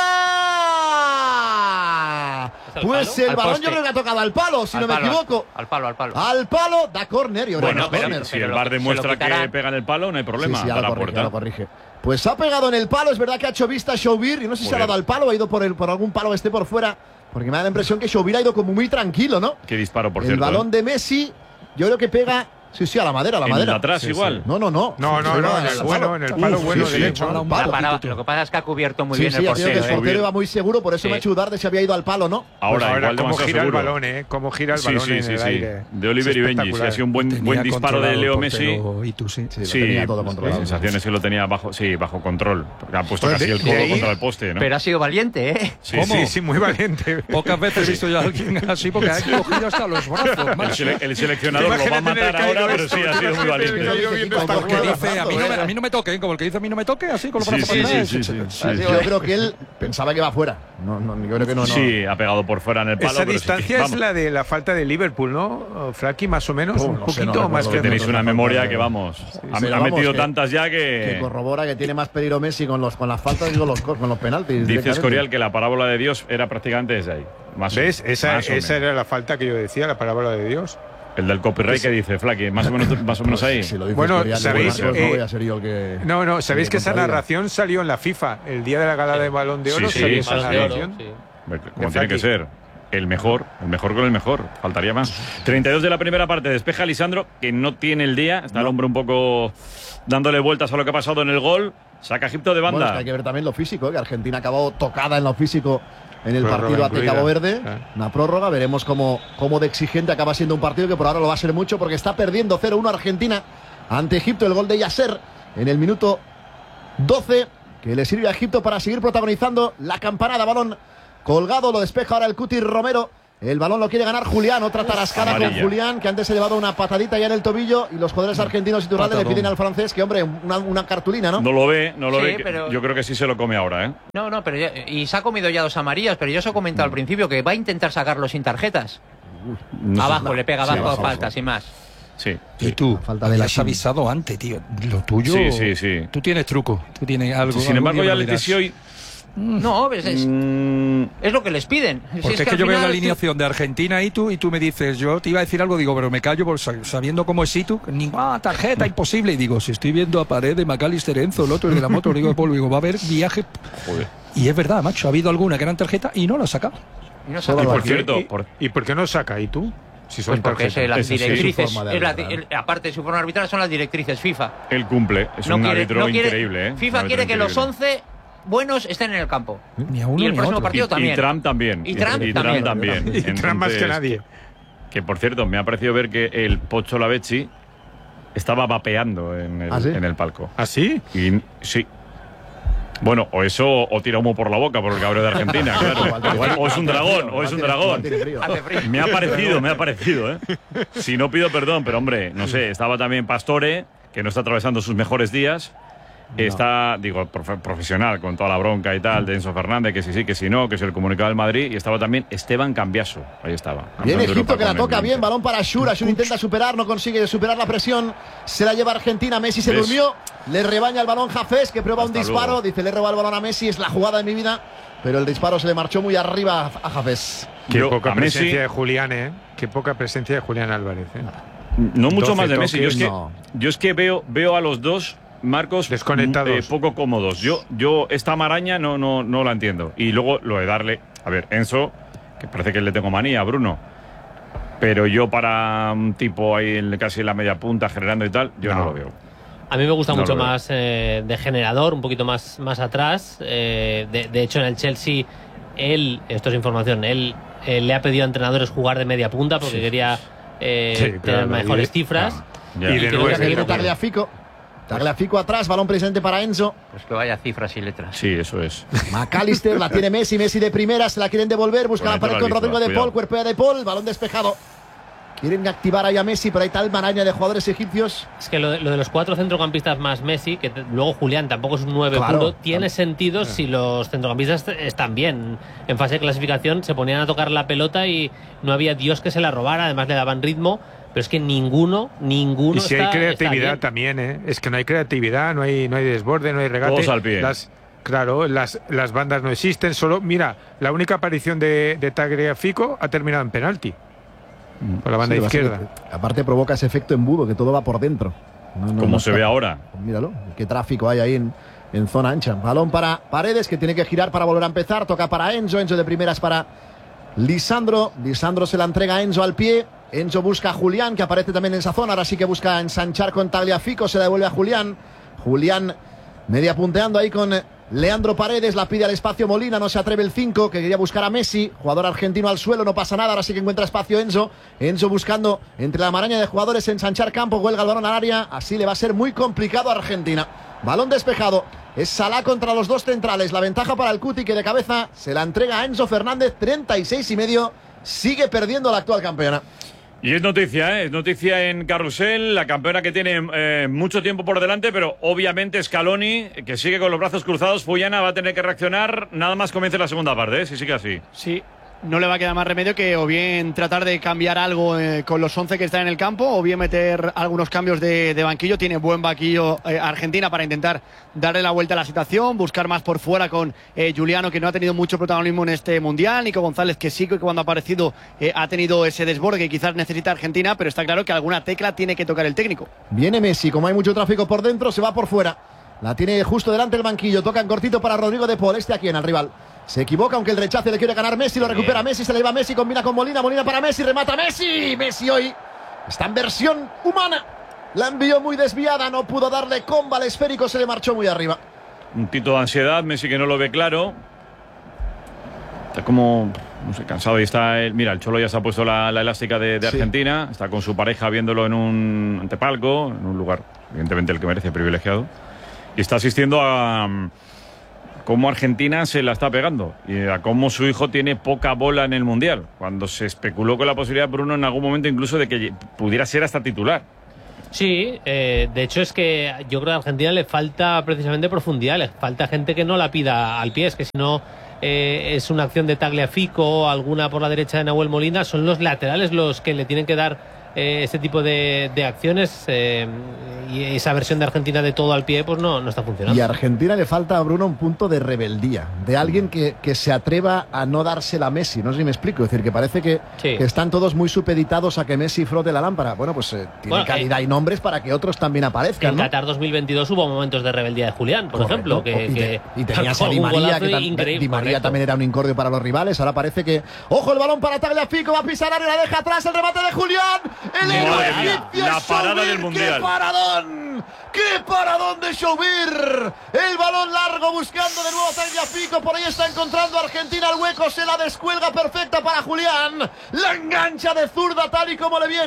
al Pues palo? el Al balón poste. yo creo que ha tocado al palo, si Al no me palo, equivoco. Al palo, al palo. Al palo, da córner y ahora Bueno, no si, córner. si pero el lo- V A R se lo demuestra que quitarán. pega en el palo, no hay problema. Sí, sí, ya da lo la corrige, ya puerta. lo corrige. Pues ha pegado en el palo, es verdad que ha hecho vista Shoubir y no sé si se ha Joder. dado al palo o ha ido por, el, por algún palo que esté por fuera, porque me da la impresión que Shoubir ha ido como muy tranquilo, ¿no? Qué disparo, por el cierto. balón ¿eh? de Messi, yo creo que pega, sí, sí, a la madera, a la En el madera. de atrás Sí, igual. No, no, no. No, no, Se no, va en el al bueno, en el palo Uf, bueno sí, sí, derecho. para un La palo. paraba- lo que pasa es que ha cubierto muy Sí, bien sí, el ha sido que portero. el ¿eh? portero iba muy seguro, por eso Sí. me ha hecho dudar de si había ido al palo, ¿no? Ahora, Pues ahora, igual cómo demasiado gira seguro. el balón, ¿eh? Cómo gira el Sí, balón sí, en sí, el sí. aire. De Oliver Es y Benji. Sí, espectacular. ha sido un buen, Tenía buen disparo de controlado Leo el Messi. portero, y tú sí. Sí, lo Sí, tenía todo la controlado. sensación es que lo tenía bajo, sí, bajo control. Porque ha puesto Pues casi de- el de codo ahí- contra el poste, ¿no? Pero ha sido valiente, ¿eh? Sí, ¿Cómo? Sí, sí, muy valiente. Pocas veces he visto yo a alguien así porque ha cogido hasta los brazos, El, macho. sele- el seleccionador lo va a Imagínate en el matar ahora, caído pero esto, sí, ha sido muy imagínate en el valiente. caído viendo esta Como Que que jugada. dice, a mí, no me, a mí no me toque, ¿eh? Como el que dice a mí no me toque, así con los Sí, brazos sí, para sí, atrás. sí, sí, sí, Yo sí. creo que él pensaba que iba fuera. No, no, yo creo que no, no. Sí, ha pegado por fuera en el palo. Esa pero sí que- distancia es vamos, la de la falta de Liverpool, ¿no? Frankie, más o menos, Oh, un no sé, no poquito recuerdo más bien. que que tenéis no, una no, memoria no, que no. vamos. Ha, pero ha vamos, metido que- tantas ya Que que. corrobora que tiene más peligro Messi con, los, con las faltas y con los, con los penaltis. Dice directamente. Escorial que la parábola de Dios era prácticamente desde ahí. Más o- ¿Ves? Esa, más o esa menos. era la falta que yo decía, la palabra de Dios. El del copyright que dice Flaky, más o menos, más o menos ahí. Si lo dice Bueno, Escorial, sabéis, no, eh, voy a ser yo el que. No, no, sabéis el que esa contradiga. narración salió en la FIFA, el día de la gala de Balón de Oro, Sí, sí, salió sí, esa Balón de oro, narración. sí. Como de tiene Flaky. que ser. El mejor, el mejor con el mejor. Faltaría más. treinta y dos de la primera parte. Despeja Lisandro, que no tiene el día. Está el hombre un poco dándole vueltas a lo que ha pasado en el gol. Saca Egipto de Bueno, es banda. que hay que ver también lo físico, ¿eh? Que Argentina acabó tocada en lo físico en el Prórroga partido ante incluida. Cabo Verde. Ah. Una prórroga, veremos cómo, cómo de exigente acaba siendo un partido que por ahora lo va a ser mucho porque está perdiendo cero uno Argentina ante Egipto. El gol de Yasser en el minuto doce, que le sirve a Egipto para seguir protagonizando la campanada. Balón colgado, lo despeja ahora el Cuti Romero. El balón lo quiere ganar Julián, otra tarascada con Amarilla. Julián, que antes se ha llevado una patadita ya en el tobillo y los jugadores argentinos y Turralde le Patadón. piden al francés que, hombre, una, una cartulina, ¿no? No lo ve, no lo Sí, ve. que- pero- Yo creo que sí se lo come ahora, ¿eh? No, no, pero ya- y se ha comido ya dos amarillas, pero yo os he comentado al principio que va a intentar sacarlo sin tarjetas. No sé. Abajo, le pega Sí, abajo a abajo, falta, abajo. sin más. Sí. Y tú, falta de la has China. avisado antes, tío. Lo tuyo. Sí, sí, sí. Tú tienes truco. Tú tienes algo. Sin algún embargo, día ya me lo dirás. Leticia hoy. No, es, es, mm, es lo que les piden. Si Porque es que, al yo veo la final tú- alineación de Argentina y tú, y tú me dices, yo te iba a decir algo, digo, pero me callo por sa- sabiendo cómo es Situ, ninguna tarjeta, imposible. Y digo, si estoy viendo a Pared de McAllister, Enzo, el otro, el de la moto, digo, Paul, digo, va a haber viaje. joder. Y es verdad, macho, ha habido alguna que eran tarjeta y no la ha sacado. Y no Y sabe- por ¿Y- cierto, y, por- ¿y por qué no saca? ¿Y tú? Si son Pues porque es tarjetas. las Eso sí, directrices, su forma de es la- arbitrar. el- aparte de su forma arbitral son las directrices FIFA. él cumple. Es No un quiere- árbitro no quiere- increíble, ¿eh? FIFA Un quiere árbitro que los increíble. once buenos estén en el campo. Ni a uno Y el ni a próximo otro. partido Y, también. y Trump también. Y Trump y también. también. Y Trump más que Entonces, nadie. Que por cierto, me ha parecido ver que el Pocho Lavezzi estaba vapeando en el, ¿Ah, sí? en el palco. ¿Ah, sí? Y sí. Bueno, o eso, o tira humo por la boca por el cabreo de Argentina, claro. Igual, o es un dragón, o es un dragón. Me ha parecido, me ha parecido, ¿eh? Si no pido perdón, pero hombre, no sé, estaba también Pastore, que no está atravesando sus mejores días. No. Está, digo, profe profesional, con toda la bronca y tal, de Enzo Fernández, que sí, sí, que sí, no, que es el comunicado del Madrid. Y estaba también Esteban Cambiaso, ahí estaba. Bien Egipto, que la toca bien, balón para Shura. Shura intenta superar, no consigue superar la presión. Se la lleva Argentina, Messi se ¿Ves? durmió. Le rebaña el balón Hafez, que prueba Hasta un disparo. Luego. Dice, le roba el balón a Messi, es la jugada de mi vida. Pero el disparo se le marchó muy arriba a Hafez. Qué Yo, poca presencia Messi, de Julián, ¿eh? Qué poca presencia de Julián Álvarez, ¿eh? No mucho más de Messi. Yo es que, no. yo es que veo, veo a los dos, Marcos, desconectados, eh, poco cómodos. Yo, yo esta maraña no, no, no la entiendo. Y luego lo de darle, a ver, Enzo, que parece que le tengo manía, Bruno. Pero yo para un tipo ahí en, casi en la media punta generando y tal, yo no, no lo veo. A mí me gusta no mucho más eh, de generador, un poquito más, más atrás. Eh, de, de hecho, en el Chelsea, él, esto es información, él eh, le ha pedido a entrenadores jugar de media punta porque sí. quería eh, sí, tener claro, mejores y, cifras. Ah, y, y de nuevo que viene Tagliafico. Tagliafico atrás, balón presente para Enzo. Pues que vaya cifras y letras. Sí, eso es. McAllister la tiene Messi, Messi de primera, se la quieren devolver, busca la pared con Rodrigo de Paul, cuerpea de Paul, balón despejado. Quieren activar ahí a Messi, pero hay tal maraña de jugadores egipcios. Es que lo de, lo de los cuatro centrocampistas más Messi, que te, luego Julián tampoco es un nueve claro, puro, tiene claro. sentido claro. si los centrocampistas están bien. En fase de clasificación se ponían a tocar la pelota y no había Dios que se la robara, además le daban ritmo. Pero es que ninguno, ninguno. Y si está, hay creatividad también, ¿eh? Es que no hay creatividad, no hay, no hay desborde, no hay regate. Todos al pie. Las, claro, las, las bandas no existen. Solo, mira, la única aparición de, de Tagliafico ha terminado en penalti. Por la banda sí, izquierda. Que, aparte provoca ese efecto embudo, que todo va por dentro. No, no, Como no se está, ve ahora. Míralo, qué tráfico hay ahí en, en zona ancha. Balón para Paredes, que tiene que girar para volver a empezar. Toca para Enzo, Enzo de primeras para Lisandro. Lisandro se la entrega a Enzo al pie. Enzo busca a Julián, que aparece también en esa zona. Ahora sí que busca ensanchar con Tagliafico. Se la devuelve a Julián. Julián media punteando ahí con Leandro Paredes. La pide al espacio Molina. No se atreve el cinco, que quería buscar a Messi. Jugador argentino al suelo. No pasa nada. Ahora sí que encuentra espacio Enzo. Enzo buscando entre la maraña de jugadores ensanchar campo. Huelga el balón al área. Así le va a ser muy complicado a Argentina. Balón despejado. Es Salah contra los dos centrales. La ventaja para el Cuti, que de cabeza se la entrega a Enzo Fernández. treinta y seis y medio. Sigue perdiendo la actual campeona. Y es noticia, ¿eh? Es noticia en Carrusel, la campeona que tiene eh, mucho tiempo por delante, pero obviamente Scaloni, que sigue con los brazos cruzados, Fuyana va a tener que reaccionar nada más comience la segunda parte, ¿eh? Si sigue así. Sí. No le va a quedar más remedio que o bien tratar de cambiar algo eh, con los once que están en el campo, o bien meter algunos cambios de, de banquillo. Tiene buen banquillo eh, Argentina para intentar darle la vuelta a la situación, buscar más por fuera con eh, Juliano, que no ha tenido mucho protagonismo en este Mundial, Nico González, que sí que cuando ha aparecido eh, ha tenido ese desborde que quizás necesita Argentina, pero está claro que alguna tecla tiene que tocar el técnico. Viene Messi, como hay mucho tráfico por dentro, se va por fuera. La tiene justo delante del banquillo, toca en cortito para Rodrigo de Paul, este aquí en el rival. Se equivoca, aunque el rechace le quiere ganar Messi, lo recupera Messi, se le lleva Messi, combina con Molina, Molina para Messi, remata Messi. Messi hoy está en versión humana. La envió muy desviada, no pudo darle comba al esférico, se le marchó muy arriba. Un tito de ansiedad, Messi que no lo ve claro. Está como, no sé, cansado. Y está el, mira, el Cholo ya se ha puesto la, la elástica de, de Argentina. Sí. Está con su pareja viéndolo en un antepalco, en un lugar, evidentemente el que merece, privilegiado. Y está asistiendo a cómo Argentina se la está pegando y a cómo su hijo tiene poca bola en el Mundial, cuando se especuló con la posibilidad, Bruno, en algún momento incluso de que pudiera ser hasta titular. Sí, eh, de hecho es que yo creo que a Argentina le falta precisamente profundidad, le falta gente que no la pida al pie, es que si no eh, es una acción de Tagliafico, alguna por la derecha de Nahuel Molina, son los laterales los que le tienen que dar Eh, ese tipo de, de acciones eh, y esa versión de Argentina de todo al pie pues no, no está funcionando. Y a Argentina le falta a Bruno un punto de rebeldía, de alguien que, que se atreva a no dársela a Messi, no sé si me explico, es decir, que parece que, sí. que están todos muy supeditados a que Messi frote la lámpara. Bueno, pues eh, tiene bueno, calidad eh, y nombres para que otros también aparezcan. En ¿no? Qatar dos mil veintidós hubo momentos de rebeldía de Julián, por Correcto. ejemplo. Que, y, que, y tenías a Di María, que tam Di María también era un incordio para los rivales. Ahora parece que, ojo, el balón para Tagliafico, va a pisar área, la deja atrás, el remate de Julián. El héroe egipcio, la parada Shoubir, del Mundial. ¡Qué paradón! ¡Qué paradón de Shoubir! El balón largo buscando de nuevo a Tagliafico. Por ahí está encontrando Argentina el hueco. Se la descuelga perfecta para Julián. La engancha de zurda tal y como le viene.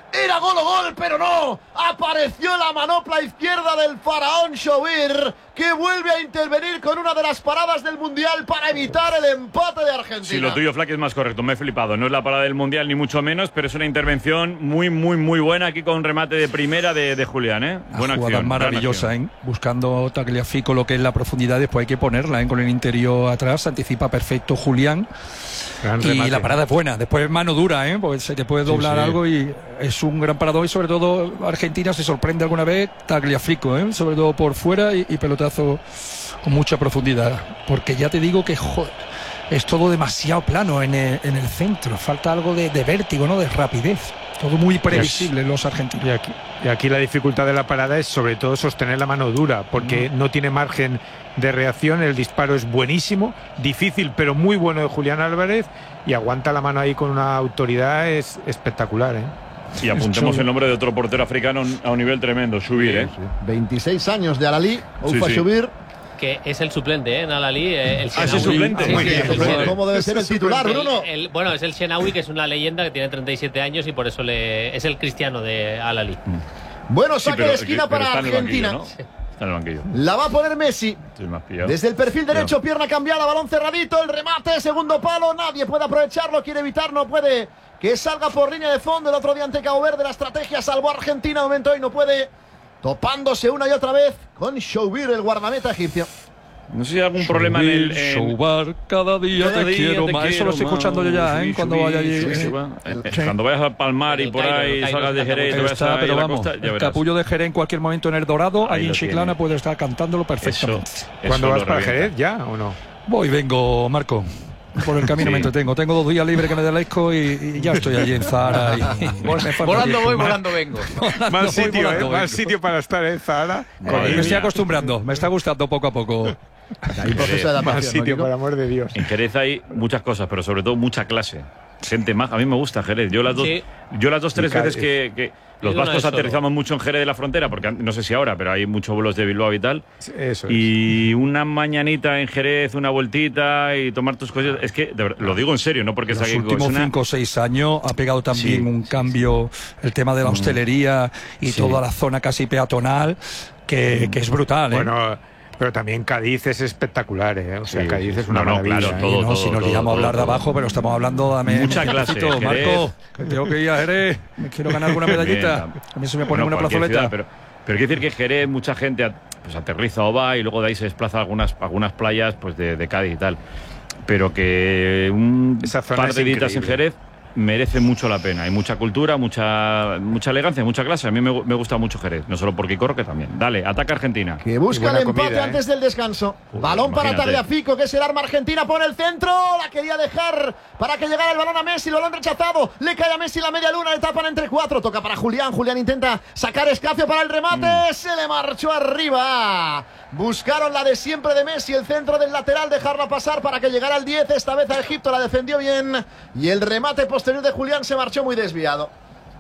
Era gol o gol, pero no. Apareció la manopla izquierda del faraón Shoubir, que vuelve a intervenir con una de las paradas del Mundial para evitar el empate de Argentina. Sí, lo tuyo, Flaky, es más correcto. Me he flipado. No es la parada del Mundial ni mucho menos, pero es una intervención muy, muy, muy buena aquí con remate de primera de, de Julián, ¿eh? Buena jugada acción. maravillosa, ¿eh? Buscando Tagliafico lo que es la profundidad, después hay que ponerla, ¿eh? Con el interior atrás, anticipa perfecto Julián. Gran y remate. la parada es buena, después es mano dura, ¿eh? Porque se te puede doblar sí. algo y es un gran parador, y sobre todo Argentina se sorprende alguna vez Tagliafico, ¿eh? Sobre todo por fuera y, y pelotazo con mucha profundidad, porque ya te digo que joder, es todo demasiado plano en el, en el centro, falta algo de, de vértigo, ¿no? De rapidez, todo muy previsible los argentinos. Y aquí, y aquí la dificultad de la parada es sobre todo sostener la mano dura, porque mm. no tiene margen de reacción. El disparo es buenísimo, difícil pero muy bueno de Julián Álvarez, y aguanta la mano ahí con una autoridad es espectacular, ¿eh? Y apuntemos el nombre de otro portero africano a un nivel tremendo, Shoubir, ¿eh? Sí, sí. veintiséis años de Al-Ahly, Oufa sí, sí. Shoubir. Que es el suplente, ¿eh? En Al-Ahly. Eh, el ah, es el suplente. Sí, Muy sí, bien. el suplente. ¿Cómo debe ser el titular, Bruno? El, el, bueno, es el Shenawi, que es una leyenda que tiene treinta y siete años y por eso le, es el cristiano de Al-Ahly. Bueno, Sí, saque pero- de esquina pero para está en el Argentina. banquillo, ¿no? Está en el banquillo. La va a poner Messi. Sí, me has pillado. Desde el perfil derecho, Ya. pierna cambiada, balón cerradito, el remate, segundo palo, nadie puede aprovecharlo, quiere evitar, no puede que salga por línea de fondo. El otro día ante Cabo Verde la estrategia salvó a Argentina, de momento hoy no puede, topándose una y otra vez con Shoubir, el guardameta egipcio. No sé si hay algún problema en el. en- Shoubar, cada día Cada te día quiero te más. Eso quiero lo estoy más. escuchando yo ya, ¿eh? Sí, Cuando sí, vaya allí. sí, sí, eh. va. Eh, Sí. Cuando vayas al Palmar y El por Cairo, ahí el Cairo salgas de está Jerez y te Ahí vayas está, a pero la vamos, costa, ya el verás. capullo de Jerez en cualquier momento en el Dorado, Ahí allí en lo Chiclana tiene. puede estar cantándolo Eso, perfectamente. ¿Cuándo eso vas lo para revienta. Jerez ya o no? Voy, vengo, Marco. Por el camino Sí. me entretengo. Tengo dos días libres que me delezco y, y ya estoy allí en Zahara. Y, y me falta Volando tiempo. voy, volando vengo. Volando Mal voy, sitio, volando ¿eh? vengo. Mal sitio para estar en Zahara. Madre Me estoy mía. acostumbrando, me está gustando poco a poco. Hay proceso de Mal adaptación, ¿no, sitio, Kiko? por amor de Dios. En Jerez hay muchas cosas, pero sobre todo mucha clase. Gente más. A mí me gusta Jerez. Yo las dos, Sí. yo las dos tres Y Cádiz. veces que, que los una vascos vez solo. aterrizamos mucho en Jerez de la Frontera, porque an- no sé si ahora, pero hay muchos vuelos de Bilbao y tal. Eso es. Y una mañanita en Jerez, una vueltita y tomar tus cosas. Es que, de verdad, lo digo en serio, no porque En los sea que últimos es una- cinco o seis años ha pegado también Sí, un cambio el tema de la hostelería y Sí. toda la zona casi peatonal que, que es brutal, ¿eh? Bueno, pero también Cádiz es espectacular, ¿eh? O sea, Sí, Cádiz sí, es una no, no, maravilla. claro, ¿eh? todo, Y no, si nos todo, llegamos a hablar todo, de abajo, pero estamos hablando dame Mucha un clase, tiempecito, Jerez. Marco, que tengo que ir a Jerez, me quiero ganar alguna medallita. Bien, A mí se me pone bueno, una cualquier plazoleta. ciudad, pero, pero quiere decir que Jerez, mucha gente a- pues aterriza o va y luego de ahí se desplaza a algunas, a algunas playas pues de, de Cádiz y tal. Pero que un Esa zona par es de días en increíble. Jerez merece mucho la pena. Hay mucha cultura, mucha mucha elegancia, mucha clase. A mí me, gu- me gusta mucho Jerez, no solo porque corro, que también. Dale, ataca Argentina. Que busca Y buena el empate comida, ¿eh? antes del descanso. Joder, balón para imagínate. Tagliafico, que es el arma argentina por el centro. La quería dejar para que llegara el balón a Messi. El balón rechazado. Le cae a Messi la media luna. Le tapan entre cuatro. Toca para Julián. Julián intenta sacar Escacio para el remate. Se le marchó arriba. Buscaron la de siempre de Messi. El centro del lateral. Dejarla pasar para que llegara el diez. Esta vez a Egipto. La defendió bien. Y el remate posterior de Julián se marchó muy desviado.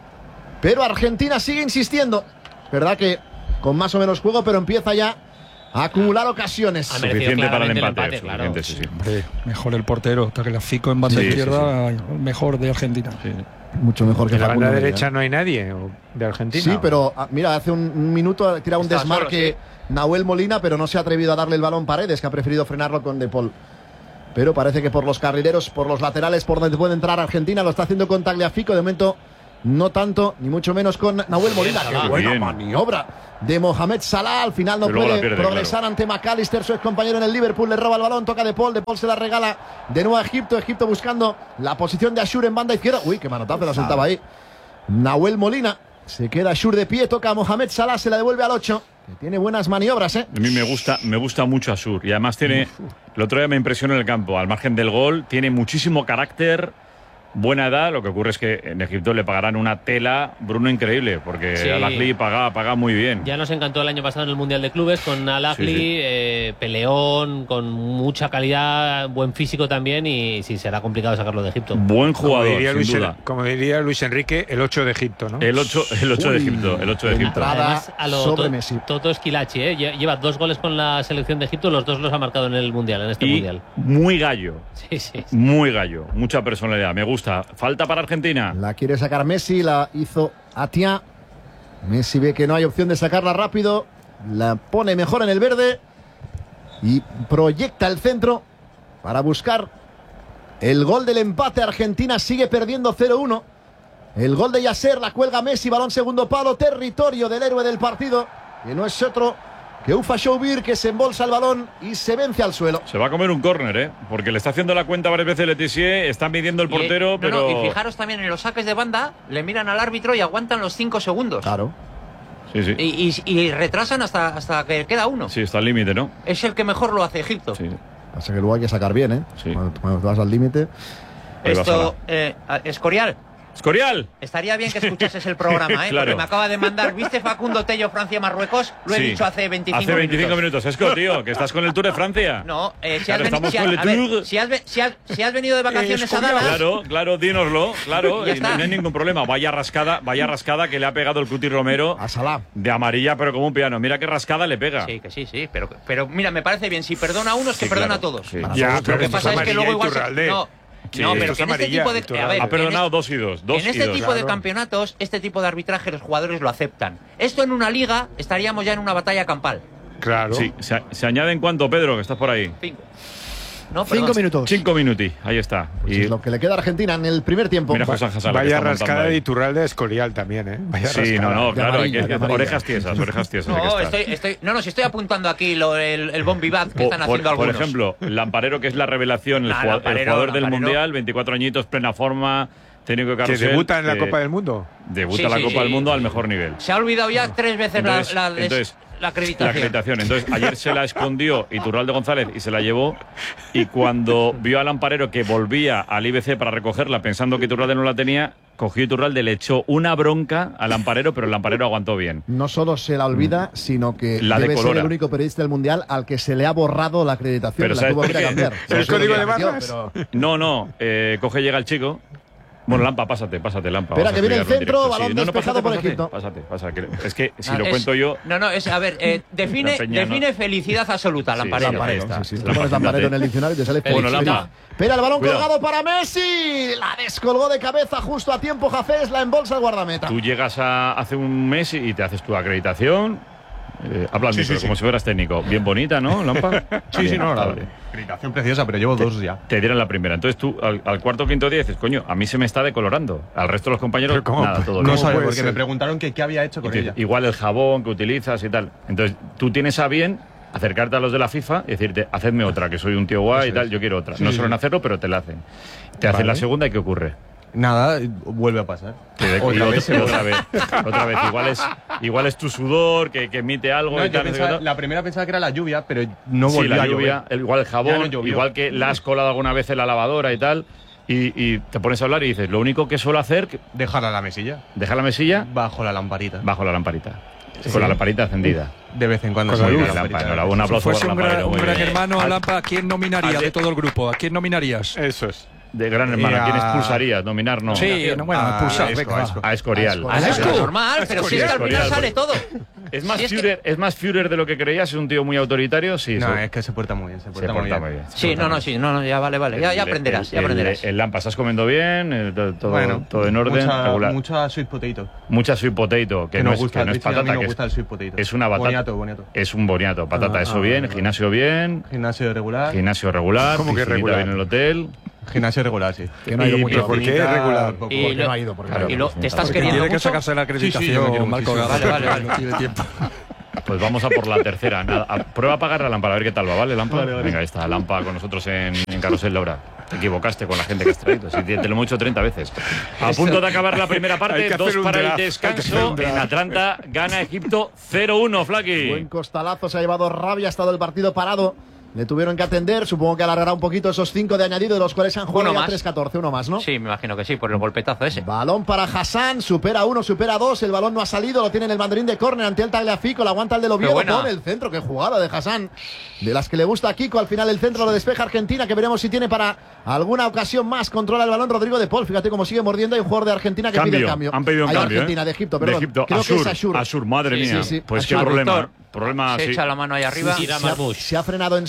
Pero Argentina sigue insistiendo. Verdad que con más o menos juego, pero empieza ya a acumular ocasiones. Ha merecido Suficiente para el claramente el empate. empate, claro. suficiente, sí, sí. Hombre, mejor el portero, Tagliafico en banda Sí, sí, izquierda, mejor de Argentina. Sí. Mucho mejor que ¿En la banda Facundo Medina. derecha no hay nadie o- de Argentina? Sí, ¿o? pero ah, mira, hace un, un minuto ha tirado un Estaba desmarque Nahuel Molina, pero no se ha atrevido a darle el balón Paredes, que ha preferido frenarlo con De Paul. Pero parece que por los carrileros, por los laterales, por donde puede entrar Argentina, lo está haciendo con Tagliafico. De momento, no tanto, ni mucho menos con Nahuel Molina. Salah. ¡Qué buena Bien. maniobra de Mohamed Salah! Al final no Pero luego puede la pierde, progresar ante McAllister, su ex compañero en el Liverpool. Le roba el balón, toca De Paul. De Paul se la regala de nuevo a Egipto. Egipto buscando la posición de Ashur en banda izquierda. Uy, qué manotazo la soltaba ahí Nahuel Molina. Se queda Ashur de pie, toca a Mohamed Salah, se la devuelve al ocho. Que tiene buenas maniobras, ¿eh? A mí me gusta, me gusta mucho Asur y además tiene, el otro día me impresionó en el campo, al margen del gol, tiene muchísimo carácter, buena edad. Lo que ocurre es que en Egipto le pagarán una tela, Bruno, increíble, porque Sí. Al-Ahly paga, paga muy bien. Ya nos encantó el año pasado en el Mundial de Clubes con Al-Ahly, Sí, sí. eh, peleón, con mucha calidad, buen físico también y sí, será complicado sacarlo de Egipto. Buen Como jugador, diría, sin Luis, duda. como diría Luis Enrique, el ocho de Egipto, ¿no? El ocho, el ocho de Uy, Egipto, el ocho de Egipto. entrada. Además, a lo sobre to- Messi. Toto Esquilachi, ¿eh? Lle- lleva dos goles con la selección de Egipto, los dos los ha marcado en el Mundial, en este Y Mundial. muy gallo, Sí, sí. sí. muy gallo, mucha personalidad. Me gusta. gusta. Falta para Argentina. La quiere sacar Messi, la hizo Atia. Messi ve que no hay opción de sacarla rápido. La pone mejor en el verde. Y proyecta el centro para buscar el gol del empate. Argentina sigue perdiendo cero uno. El gol de Yasser, la cuelga Messi, balón segundo palo, territorio del héroe del partido, que no es otro que Ufa Shoubir, que se embolsa el balón y se vence al suelo. Se va a comer un córner, ¿eh? Porque le está haciendo la cuenta varias veces Letizier, está midiendo el portero, y, no, pero... No, y fijaros también en los saques de banda, le miran al árbitro y aguantan los cinco segundos. Claro. Sí, sí. Y, y, y retrasan hasta, hasta que queda uno. Sí, está al límite, ¿no? Es el que mejor lo hace Egipto. Sí. Pasa que luego hay que sacar bien, ¿eh? Sí. Cuando, cuando te vas al límite. Esto, eh, Escorial. Escorial. Estaría bien que escuchases el programa, ¿eh? Claro. Porque me acaba de mandar, ¿viste Facundo Tello, Francia-Marruecos? Lo he Sí. dicho hace veinticinco minutos. Hace veinticinco minutos. Esco, tío, que estás con el Tour de Francia. No, eh, si, Claro, has veni- estamos si, con has, el a ver, Tour. si, has, ve- si, has, si has venido de vacaciones a Dallas... Claro, claro, dínoslo, claro, Ya y está. no hay ningún problema. Vaya rascada, vaya rascada que le ha pegado el Cuti Romero A Salah. de amarilla, pero como un piano. Mira qué rascada le pega. Sí, que sí, sí, pero, pero mira, me parece bien. Si perdona a unos, que Sí, perdona claro, a todos. sí. Ya, Lo pero que esto pasa es que amarilla, luego igual... se- Iturralde. No, Sí, no, pero esto que en es este amarilla, tipo de... Iturralde. A ver, Ha perdonado en, dos y dos. dos en y este dos. tipo de claro. campeonatos, este tipo de arbitraje, los jugadores lo aceptan. Esto en una liga, estaríamos ya en una batalla campal. Claro. Sí, se, se añade en cuánto, Pedro, que estás por ahí. Cinco. No, Cinco perdón. minutos. Cinco minuti, ahí está. Pues Y es lo que le queda a Argentina en el primer tiempo. mira José Hassan, la que Vaya está montando rascada ahí. de Iturralde de Escorial también, ¿eh? Vaya Sí, rascada. no, no, De claro, hay amarilla, que de amarilla. orejas tiesas, orejas tiesas. hay que No, estar. estoy, estoy, no, no, si estoy apuntando aquí lo, el, el bon vivant que Por, están haciendo por- por algunos. ejemplo, Lamparero, que es la revelación, el, Nah, jugad- el Lamparero, jugador del Lamparero. Mundial, veinticuatro añitos, plena forma, técnico de Que carrusel. debuta en la que Copa del Mundo. Debuta Sí, en la sí, Copa sí. del Mundo al mejor nivel. Se ha olvidado ya tres veces Entonces- la, la, entonces, la acreditación. La acreditación. Entonces, ayer se la escondió Iturralde González y se la llevó. Y cuando vio al Lamparero que volvía al I B C para recogerla, pensando que Iturralde no la tenía, cogió Iturralde, le echó una bronca al Lamparero, pero el Lamparero aguantó bien. No solo se la olvida, sino que La debe ser decolora. el único periodista del Mundial al que se le ha borrado la acreditación. Pero la ¿sabes tuvo que ir a por qué? cambiar. ¿El No sé código lo de metió, barras? pero- No, no, eh, coge, llega el chico. Bueno, Lampa, pásate, pásate, Lampa. Espera, vamos a que viene el explicarlo en centro, directo. balón no, despejado pásate, por pásate, Egipto. Pásate, pásate. Es que si Ah, lo es- cuento yo. No, no, es, a ver, eh, define, La Peña, ¿no? define felicidad absoluta, Sí, Lamparero. Lamparero. Lamparero, sí, sí. Lampa, Tú pones Lamparero fíjate. en el diccionario y te sale Bueno, felicidad. Lampa. Espera, el balón Cuidado. colgado para Messi. La descolgó de cabeza justo a tiempo Jafés, la embolsa el guardameta. Tú llegas a, hace un mes y te haces tu acreditación. Eh, habla al Sí, micro, sí, sí. como si fueras técnico. Bien bonita, ¿no, Lampa? Sí, sí, Bien, no, la vale. acreditación preciosa, pero llevo dos ya. Te dieron la primera. Entonces tú al, al cuarto o quinto día dices, coño, a mí se me está decolorando. Al resto de los compañeros, Pero ¿cómo? nada, todo No bien. sabe, puede porque ser? me preguntaron que qué había hecho Y con te- ella. igual el jabón que utilizas y tal. Entonces tú tienes a bien acercarte a los de la FIFA y decirte, hacedme otra, que soy un tío guay y Eso tal, es. yo quiero otra. Sí, no sí, suelen sí. hacerlo, pero te la hacen. Te hacen Vale. la segunda y ¿qué ocurre? Nada, vuelve a pasar. Te de- Otra y otra, vez se y vuelve. otra vez. Otra vez. Igual es, igual es tu sudor que, que emite algo No, y yo tal. no sé pensaba- qué tal. la primera pensaba que era la lluvia, pero no Sí, volvió la a lluvia, llover. el- igual el Ya jabón, no llovió. igual que la has colado alguna vez en la lavadora y tal. Y, y te pones a hablar y dices, lo único que suelo hacer, que- Dejarla a la mesilla, dejar la mesilla bajo la lamparita. bajo la lamparita. Sí. Con la lamparita encendida. De vez en cuando Con se la ve luz. la Lampa, lamparita. enhorabuena, un Si aplauso fuese para un gran, Lamparero, un muy gran bien. hermano, Al- Lampa, ¿a quién nominaría al de- de todo el grupo? ¿A quién nominarías? Eso es. De gran hermano, Eh, ¿quién a- expulsarías? Nominar no. Sí, no, bueno, Ah, expulsar, Esco, venga, va. Esco. A Escorial. A Al Esco. Esco, normal, pero si es que al final Escorial, sale todo. Es más, Si es que- Führer, es más Führer de lo que creías, es un tío muy autoritario, sí. No, se- es que se porta muy bien, se se porta, porta muy bien. se Sí, porta no, muy no, sí, no, no, ya vale, vale. Ya, ya El- aprenderás, el- ya aprenderás. El, el Lampa, ¿estás comiendo bien? El- todo, todo- Bueno, todo en orden, mucha, regular. mucha sweet potato. Mucha sweet potato, que, Que no, nos es, gusta, que no es Luis y a mí patata, nos que gusta el es, sweet potato. es una batata. Boniato, boniato. Es un boniato. Patata, Ah, eso ah, bien, vale. gimnasio bien, Gimnasio regular. gimnasio regular, ¿Cómo que piscinita regular? bien en el hotel. Gimnasio regular, sí. Que no ha ido Y- mucho. pero ¿por qué Piscinita, regular? poco. Y Porque lo- no ha ido, porque Claro, no ha y ido. lo- te estás Porque queriendo tiene que mucho. sacarse la Sí, sí, yo me acreditación, quiero Marco muchísimo. Gago. Vale, vale, No tiene tiempo. Pues vamos a por la tercera. Nada, a- prueba a apagar la lámpara, a ver qué tal va, ¿vale, Lampa? Vale, vale. Venga, ahí está, Lampa con nosotros en, en Carrusel Laura. Te equivocaste con la gente que has traído. Sí, te, te lo hemos dicho treinta veces. A punto de acabar la primera Hay parte, que dos hacer un para el draft, hay que hacer descanso. un draft. En Atlanta gana Egipto cero uno, Flaky. Buen costalazo, se ha llevado rabia, ha estado el partido parado. Le tuvieron que atender, supongo que alargará un poquito esos cinco de añadido, de los cuales han jugado Uno ya más. tres catorce, uno más, ¿no? Sí, me imagino que sí, por el golpetazo ese. Balón para Hassan, supera uno, supera dos, el balón no ha salido, lo tiene en el banderín de córner ante el Tagliafico, lo aguanta el de Oviedo, buena. pone el centro, qué jugada de Hassan, de las que le gusta a Kiko, al final el centro lo despeja Argentina, que veremos si tiene para alguna ocasión más, controla el balón Rodrigo de Paul, fíjate cómo sigue mordiendo, hay un jugador de Argentina que Cambio. pide el cambio. Han pedido un Hay cambio. Argentina, ¿eh? de Egipto, De perdón, Egipto. creo Ashur, que es Ashur. Ashur, madre Sí, mía. sí, sí. Pues qué Ashur, problema. Víctor. Problema, Se sí. echa la mano ahí arriba. Tira Se ha, Marmoush. se ha frenado en seco.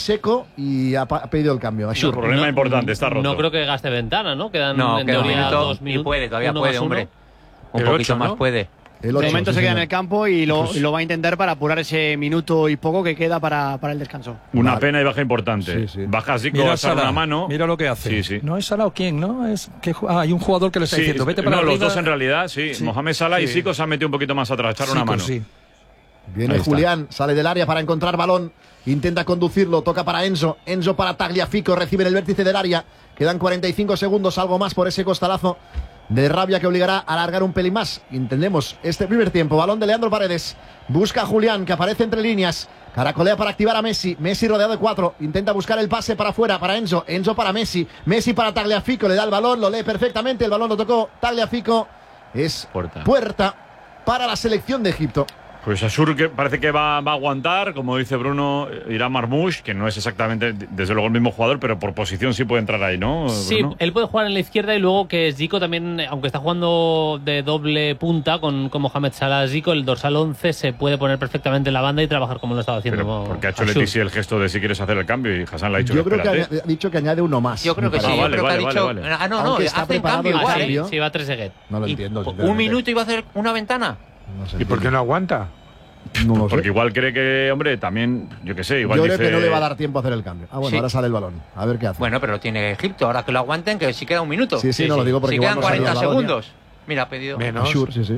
seco y ha, ha pedido el cambio. Un problema no, importante, está roto. No creo que gaste ventana, ¿no? Quedan No, en queda un teoría minuto dos minutos. y puede, todavía uno puede, más hombre. uno. Un El poquito ocho, más ¿no? puede. El De ocho, momento sí, se queda en señor. el campo y lo, Pues- y lo va a intentar para apurar ese minuto y poco que queda para, para el descanso. Una Vale. pena y baja importante. Sí, sí. Baja Zico Mira a a echar Salah, una mano. mira lo que hace. Sí, sí. No es Salah o quién, ¿no? Es que ju- ah, hay un jugador que le está Sí, diciendo, vete para no, arriba. los dos en realidad, sí. Sí. Mohamed Salah y Sí. Zico se han metido un poquito más atrás, echar una Zico, mano. sí. Viene Ahí está. Julián, sale del área para encontrar balón. Intenta conducirlo, toca para Enzo. Enzo para Tagliafico, recibe en el vértice del área. Quedan cuarenta y cinco segundos, algo más por ese costalazo de Rabia que obligará a alargar un pelín más. Entendemos este primer tiempo. Balón de Leandro Paredes. Busca a Julián, que aparece entre líneas. Caracolea para activar a Messi. Messi rodeado de cuatro. Intenta buscar el pase para afuera, para Enzo. Enzo para Messi. Messi para Tagliafico. Le da el balón, lo lee perfectamente. El balón lo tocó Tagliafico. Es Puerta. puerta para la selección de Egipto. Pues Asur que parece que va, va a aguantar, como dice Bruno, irá Marmoush, que no es exactamente, desde luego, el mismo jugador, pero por posición sí puede entrar ahí, ¿no? Sí, Bruno? él puede jugar en la izquierda y luego que Zico también, aunque está jugando de doble punta con, con Mohamed Salah, Zico, el dorsal once se puede poner perfectamente en la banda y trabajar como lo estaba haciendo. Pero porque ha hecho Asur. Letici el gesto de si quieres hacer el cambio y Hassan le ha dicho Yo creo que espérate. ha dicho que añade uno más. Yo creo me que sí, parece. Ah, yo vale, creo que vale, ha dicho. vale, vale. Ah, no, no, Aunque está hace el preparado cambio el igual. cambio. Sí, va Trezeguet. No lo Y entiendo. un sinceramente. minuto iba a hacer una ventana. No se ¿Y por qué entiende. no aguanta? No lo sé. Porque igual cree que, hombre, también, yo qué sé, igual Yo creo dice... que no le va a dar tiempo a hacer el cambio. Ah, bueno, Sí. ahora sale el balón. A ver qué hace. Bueno, pero lo tiene Egipto. Ahora que lo aguanten, que si queda un minuto. sí, sí, no lo digo porque Si igual quedan no salía cuarenta el balón ya. segundos. Mira, ha pedido. Menos. Ashur, sí, sí.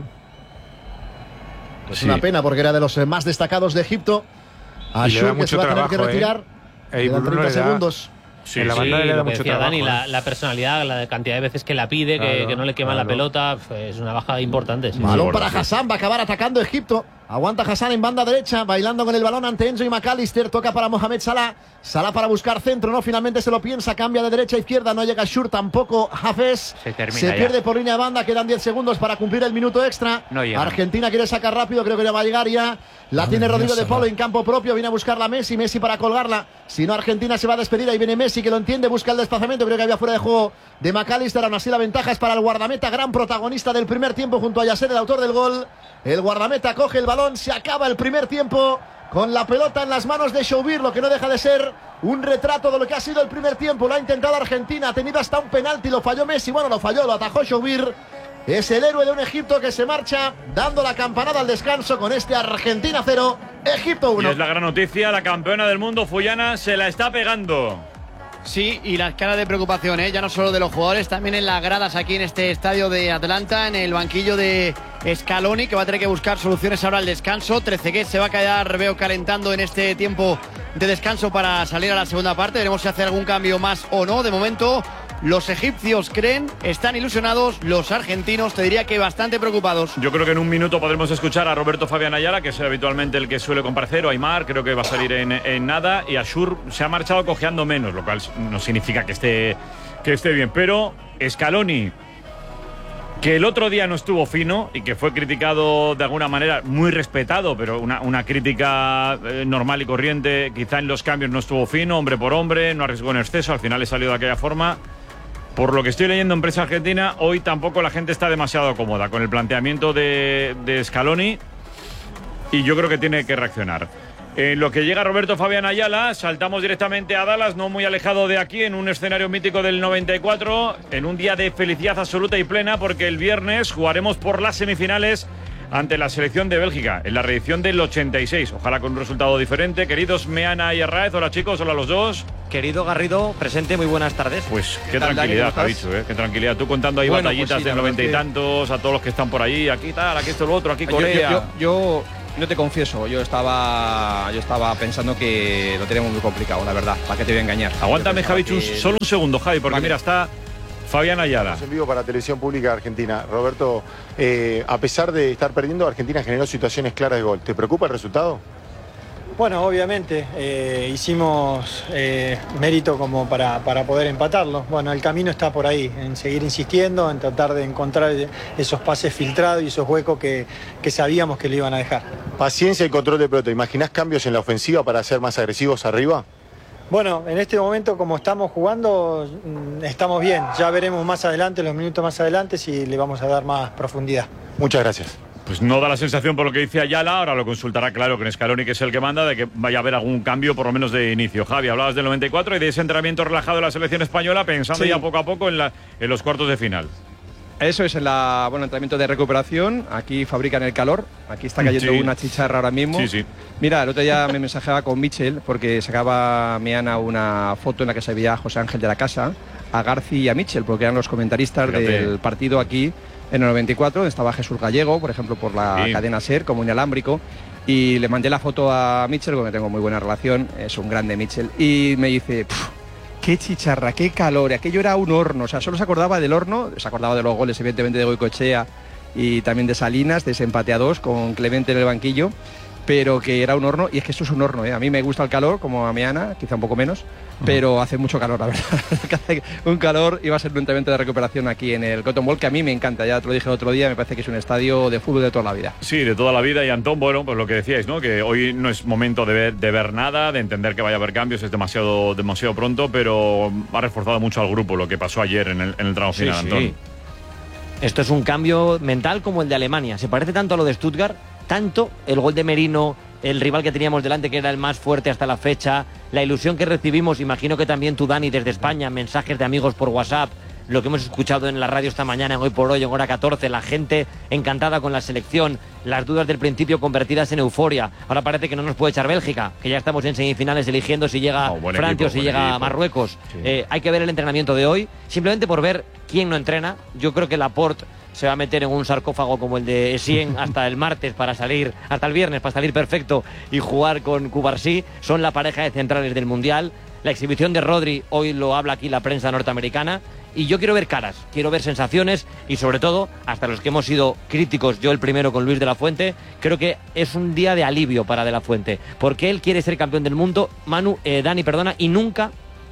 Es Sí. una pena porque era de los eh, más destacados de Egipto. Y le da Ashur que se mucho va a tener que trabajo, ¿eh? retirar. Ey, Quedan Bruno treinta le da- segundos. Sí, en la sí. banda le da lo que mucho decía trabajo. Dani, la, ¿eh? la personalidad, la cantidad de veces que la pide, que, Claro, que no le queman la claro. pelota, es una baja importante. sí. Balón gordo, para sí. Hassan, va a acabar atacando Egipto. Aguanta Hassan en banda derecha, bailando con el balón ante Enzo y McAllister. Toca para Mohamed Salah. Salah para buscar centro, no, finalmente se lo piensa, cambia de derecha a izquierda, no llega Ashur, tampoco Hafez. Se termina Se ya. pierde por línea de banda, quedan diez segundos para cumplir el minuto extra. No llega. Argentina quiere sacar rápido, creo que ya va a llegar ya. La tiene Rodrigo de Polo en campo propio, viene a buscarla Messi, Messi para colgarla. Si no, Argentina se va a despedir, ahí viene Messi que lo entiende, busca el desplazamiento, creo que había fuera de juego de McAllister, aún así la ventaja es para el guardameta, gran protagonista del primer tiempo junto a Yasser, el autor del gol. El guardameta coge el balón, se acaba el primer tiempo con la pelota en las manos de Shoubir, lo que no deja de ser un retrato de lo que ha sido el primer tiempo. Lo ha intentado Argentina, ha tenido hasta un penalti, lo falló Messi, bueno, lo falló, lo atajó Shoubir. Es el héroe de un Egipto que se marcha dando la campanada al descanso con este Argentina cero, Egipto Y uno. es la gran noticia, la campeona del mundo, Fuyana, se la está pegando. Sí, y las caras de preocupación, ¿eh? Ya no solo de los jugadores, también en las gradas aquí en este estadio de Atlanta, en el banquillo de Scaloni, que va a tener que buscar soluciones ahora al descanso. Trezeguet se va a quedar, veo, calentando en este tiempo de descanso para salir a la segunda parte. Veremos si hace algún cambio más o no. De momento, los egipcios creen, están ilusionados, los argentinos te diría que bastante preocupados. Yo creo que en un minuto podremos escuchar a Roberto Fabián Ayala, que es habitualmente el que suele comparecer, o Aymar, creo que va a salir en, en nada, y Ashur se ha marchado cojeando menos, lo cual no significa que esté, que esté bien, pero Scaloni, que el otro día no estuvo fino y que fue criticado de alguna manera, muy respetado, pero una, una crítica eh, normal y corriente, quizá en los cambios no estuvo fino, hombre por hombre, no arriesgó en exceso, al final le salió de aquella forma. Por lo que estoy leyendo en prensa argentina, hoy tampoco la gente está demasiado cómoda con el planteamiento de, de Scaloni y yo creo que tiene que reaccionar. En lo que llega Roberto Fabián Ayala, saltamos directamente a Dallas, no muy alejado de aquí, en un escenario mítico del noventa y cuatro, en un día de felicidad absoluta y plena, porque el viernes jugaremos por las semifinales ante la selección de Bélgica, en la reedición del ochenta y seis. Ojalá con un resultado diferente. Queridos Meana y Arraez, hola chicos, hola los dos. Querido Garrido, presente, muy buenas tardes. Pues qué, tal, tranquilidad, Dani, ¿cómo estás? Javichu, ¿eh? Qué tranquilidad. Tú contando ahí Bueno, batallitas pues sí, del la noventa y verdad tantos, a todos los que están por ahí, aquí tal, aquí esto, lo otro, aquí Yo- yo- Corea. Yo, yo, yo te confieso, yo estaba, yo estaba pensando que lo teníamos muy complicado, la verdad. ¿Para qué te voy a engañar? Aguántame, Yo pensaba Javichu, que- solo un segundo, Javi, porque Vale. mira, está Fabián Ayala. En vivo para Televisión Pública Argentina. Roberto, eh, a pesar de estar perdiendo, Argentina generó situaciones claras de gol. ¿Te preocupa el resultado? Bueno, obviamente, eh, hicimos eh, mérito como para, para poder empatarlo. Bueno, el camino está por ahí, en seguir insistiendo, en tratar de encontrar esos pases filtrados y esos huecos que, que sabíamos que le iban a dejar. Paciencia y control de pelota. ¿Imaginás cambios en la ofensiva para ser más agresivos arriba? Bueno, en este momento como estamos jugando, mm, estamos bien. Ya veremos más adelante, los minutos más adelante, si le vamos a dar más profundidad. Muchas gracias. Pues no da la sensación, por lo que dice Ayala, ahora lo consultará, claro, con Scaloni, que es el que manda, de que vaya a haber algún cambio, por lo menos de inicio. Javi, hablabas del noventa y cuatro y de ese entrenamiento relajado de la selección española, pensando Sí. ya poco a poco en, la, en los cuartos de final. Eso es el bueno, entrenamiento de recuperación. Aquí fabrican el calor. Aquí está cayendo Sí. una chicharra ahora mismo. Sí, sí. Mira, el otro día me mensajeaba con Michel porque sacaba Meana una foto en la que se veía a José Ángel de la Casa, a Garci y a Michel, porque eran los comentaristas Fíjate. del partido aquí en el noventa y cuatro. Estaba Jesús Gallego, por ejemplo, por la Sí. cadena SER, como inalámbrico. Y le mandé la foto a Michel, con que tengo muy buena relación. Es un grande Michel. Y me dice... Qué chicharra, qué calor, aquello era un horno, o sea, solo se acordaba del horno, se acordaba de los goles evidentemente de Goicoechea y también de Salinas, de ese empate a dos con Clemente en el banquillo, pero que era un horno, y es que esto es un horno, ¿eh? A mí me gusta el calor, como a Meana, quizá un poco menos, pero hace mucho calor, la verdad, hace un calor, y va a ser un entrenamiento de recuperación aquí en el Cotton Bowl, que a mí me encanta, ya te lo dije el otro día, me parece que es un estadio de fútbol de toda la vida. Sí, de toda la vida. Y Antón, bueno, pues lo que decíais, ¿no? Que hoy no es momento de ver, de ver nada, de entender que vaya a haber cambios, es demasiado, demasiado pronto, pero ha reforzado mucho al grupo lo que pasó ayer en el, en el tramo Sí, final, sí. Antón. Esto es un cambio mental como el de Alemania. Se parece tanto a lo de Stuttgart, tanto el gol de Merino, el rival que teníamos delante, que era el más fuerte hasta la fecha, la ilusión que recibimos, imagino que también tú, Dani, desde España, mensajes de amigos por WhatsApp, lo que hemos escuchado en la radio esta mañana, en Hoy por Hoy, en Hora catorce, la gente encantada con la selección, las dudas del principio convertidas en euforia. Ahora parece que no nos puede echar Bélgica, que ya estamos en semifinales eligiendo si llega Oh, buen Francia equipo, o si buen llega equipo. Marruecos. Sí. Eh, hay que ver el entrenamiento de hoy, simplemente por ver quién no entrena. Yo creo que Laporte se va a meter en un sarcófago como el de Essien hasta el martes para salir, hasta el viernes para salir perfecto y jugar con Cubarsí. Son la pareja de centrales del Mundial. La exhibición de Rodri, hoy lo habla aquí la prensa norteamericana. Y yo quiero ver caras, quiero ver sensaciones y sobre todo, hasta los que hemos sido críticos, yo el primero con Luis de la Fuente, creo que es un día de alivio para de la Fuente, porque él quiere ser campeón del mundo, Manu, eh, Dani, perdona, y nunca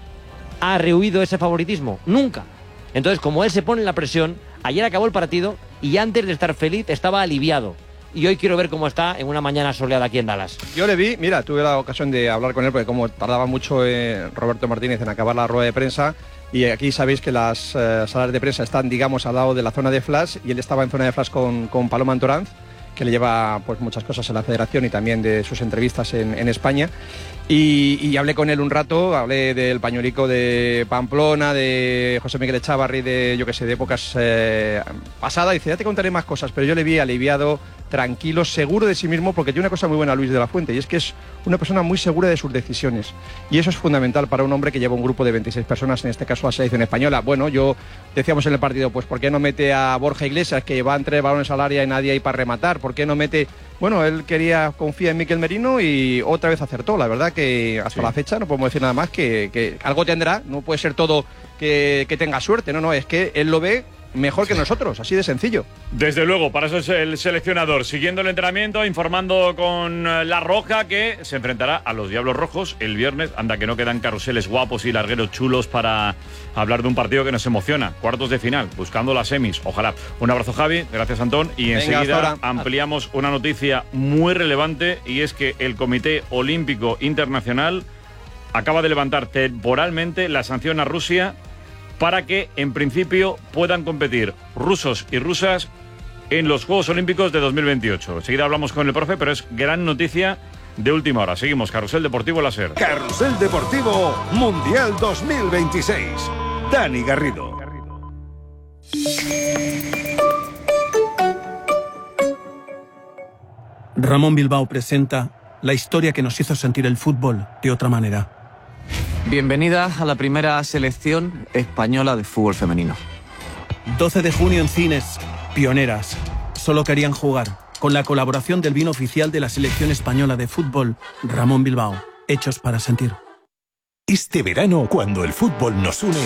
ha rehuido ese favoritismo, nunca. Entonces, como él se pone en la presión, ayer acabó el partido y antes de estar feliz estaba aliviado. Y hoy quiero ver cómo está en una mañana soleada aquí en Dallas. Yo le vi, mira, tuve la ocasión de hablar con él, porque como tardaba mucho eh, Roberto Martínez en acabar la rueda de prensa, y aquí sabéis que las eh, salas de prensa están, digamos, al lado de la zona de flash, y él estaba en zona de flash con, con Paloma Antoranz, que le lleva pues muchas cosas en la federación y también de sus entrevistas en, en España. Y, y hablé con él un rato, hablé del pañuelico de Pamplona, de José Miguel Echavarri, de, yo qué sé, de épocas eh, pasadas. Dice, ya te contaré más cosas, pero yo le vi aliviado, tranquilo, seguro de sí mismo, porque tiene una cosa muy buena Luis de la Fuente, y es que es una persona muy segura de sus decisiones. Y eso es fundamental para un hombre que lleva un grupo de veintiséis personas, en este caso la selección española. Bueno, yo decíamos en el partido, pues ¿por qué no mete a Borja Iglesias, que van tres balones al área y nadie ahí para rematar? ¿Por qué no mete...? Bueno, él quería, confía en Miquel Merino y otra vez acertó. La verdad que hasta Sí. la fecha no podemos decir nada más que, que algo tendrá. No puede ser todo que, que tenga suerte, no, no, es que él lo ve mejor que nosotros, así de sencillo. Desde luego, para eso es el seleccionador, siguiendo el entrenamiento, informando con eh, La Roja, que se enfrentará a los Diablos Rojos el viernes. Anda, que no quedan carruseles guapos y largueros chulos para hablar de un partido que nos emociona. Cuartos de final, buscando las semis, ojalá. Un abrazo, Javi, gracias, Antón. Y Venga, hasta enseguida ahora. ampliamos una noticia muy relevante, y es que el Comité Olímpico Internacional acaba de levantar temporalmente la sanción a Rusia para que, en principio, puedan competir rusos y rusas en los Juegos Olímpicos de dos mil veintiocho. Enseguida hablamos con el profe, pero es gran noticia de última hora. Seguimos, Carrusel Deportivo Láser. Carrusel Deportivo Mundial dos mil veintiséis. Dani Garrido. Ramón Bilbao presenta la historia que nos hizo sentir el fútbol de otra manera. Bienvenida a la primera selección española de fútbol femenino. doce de junio en cines, pioneras. Solo querían jugar, con la colaboración del vino oficial de la selección española de fútbol, Ramón Bilbao. Hechos para sentir. Este verano, cuando el fútbol nos une,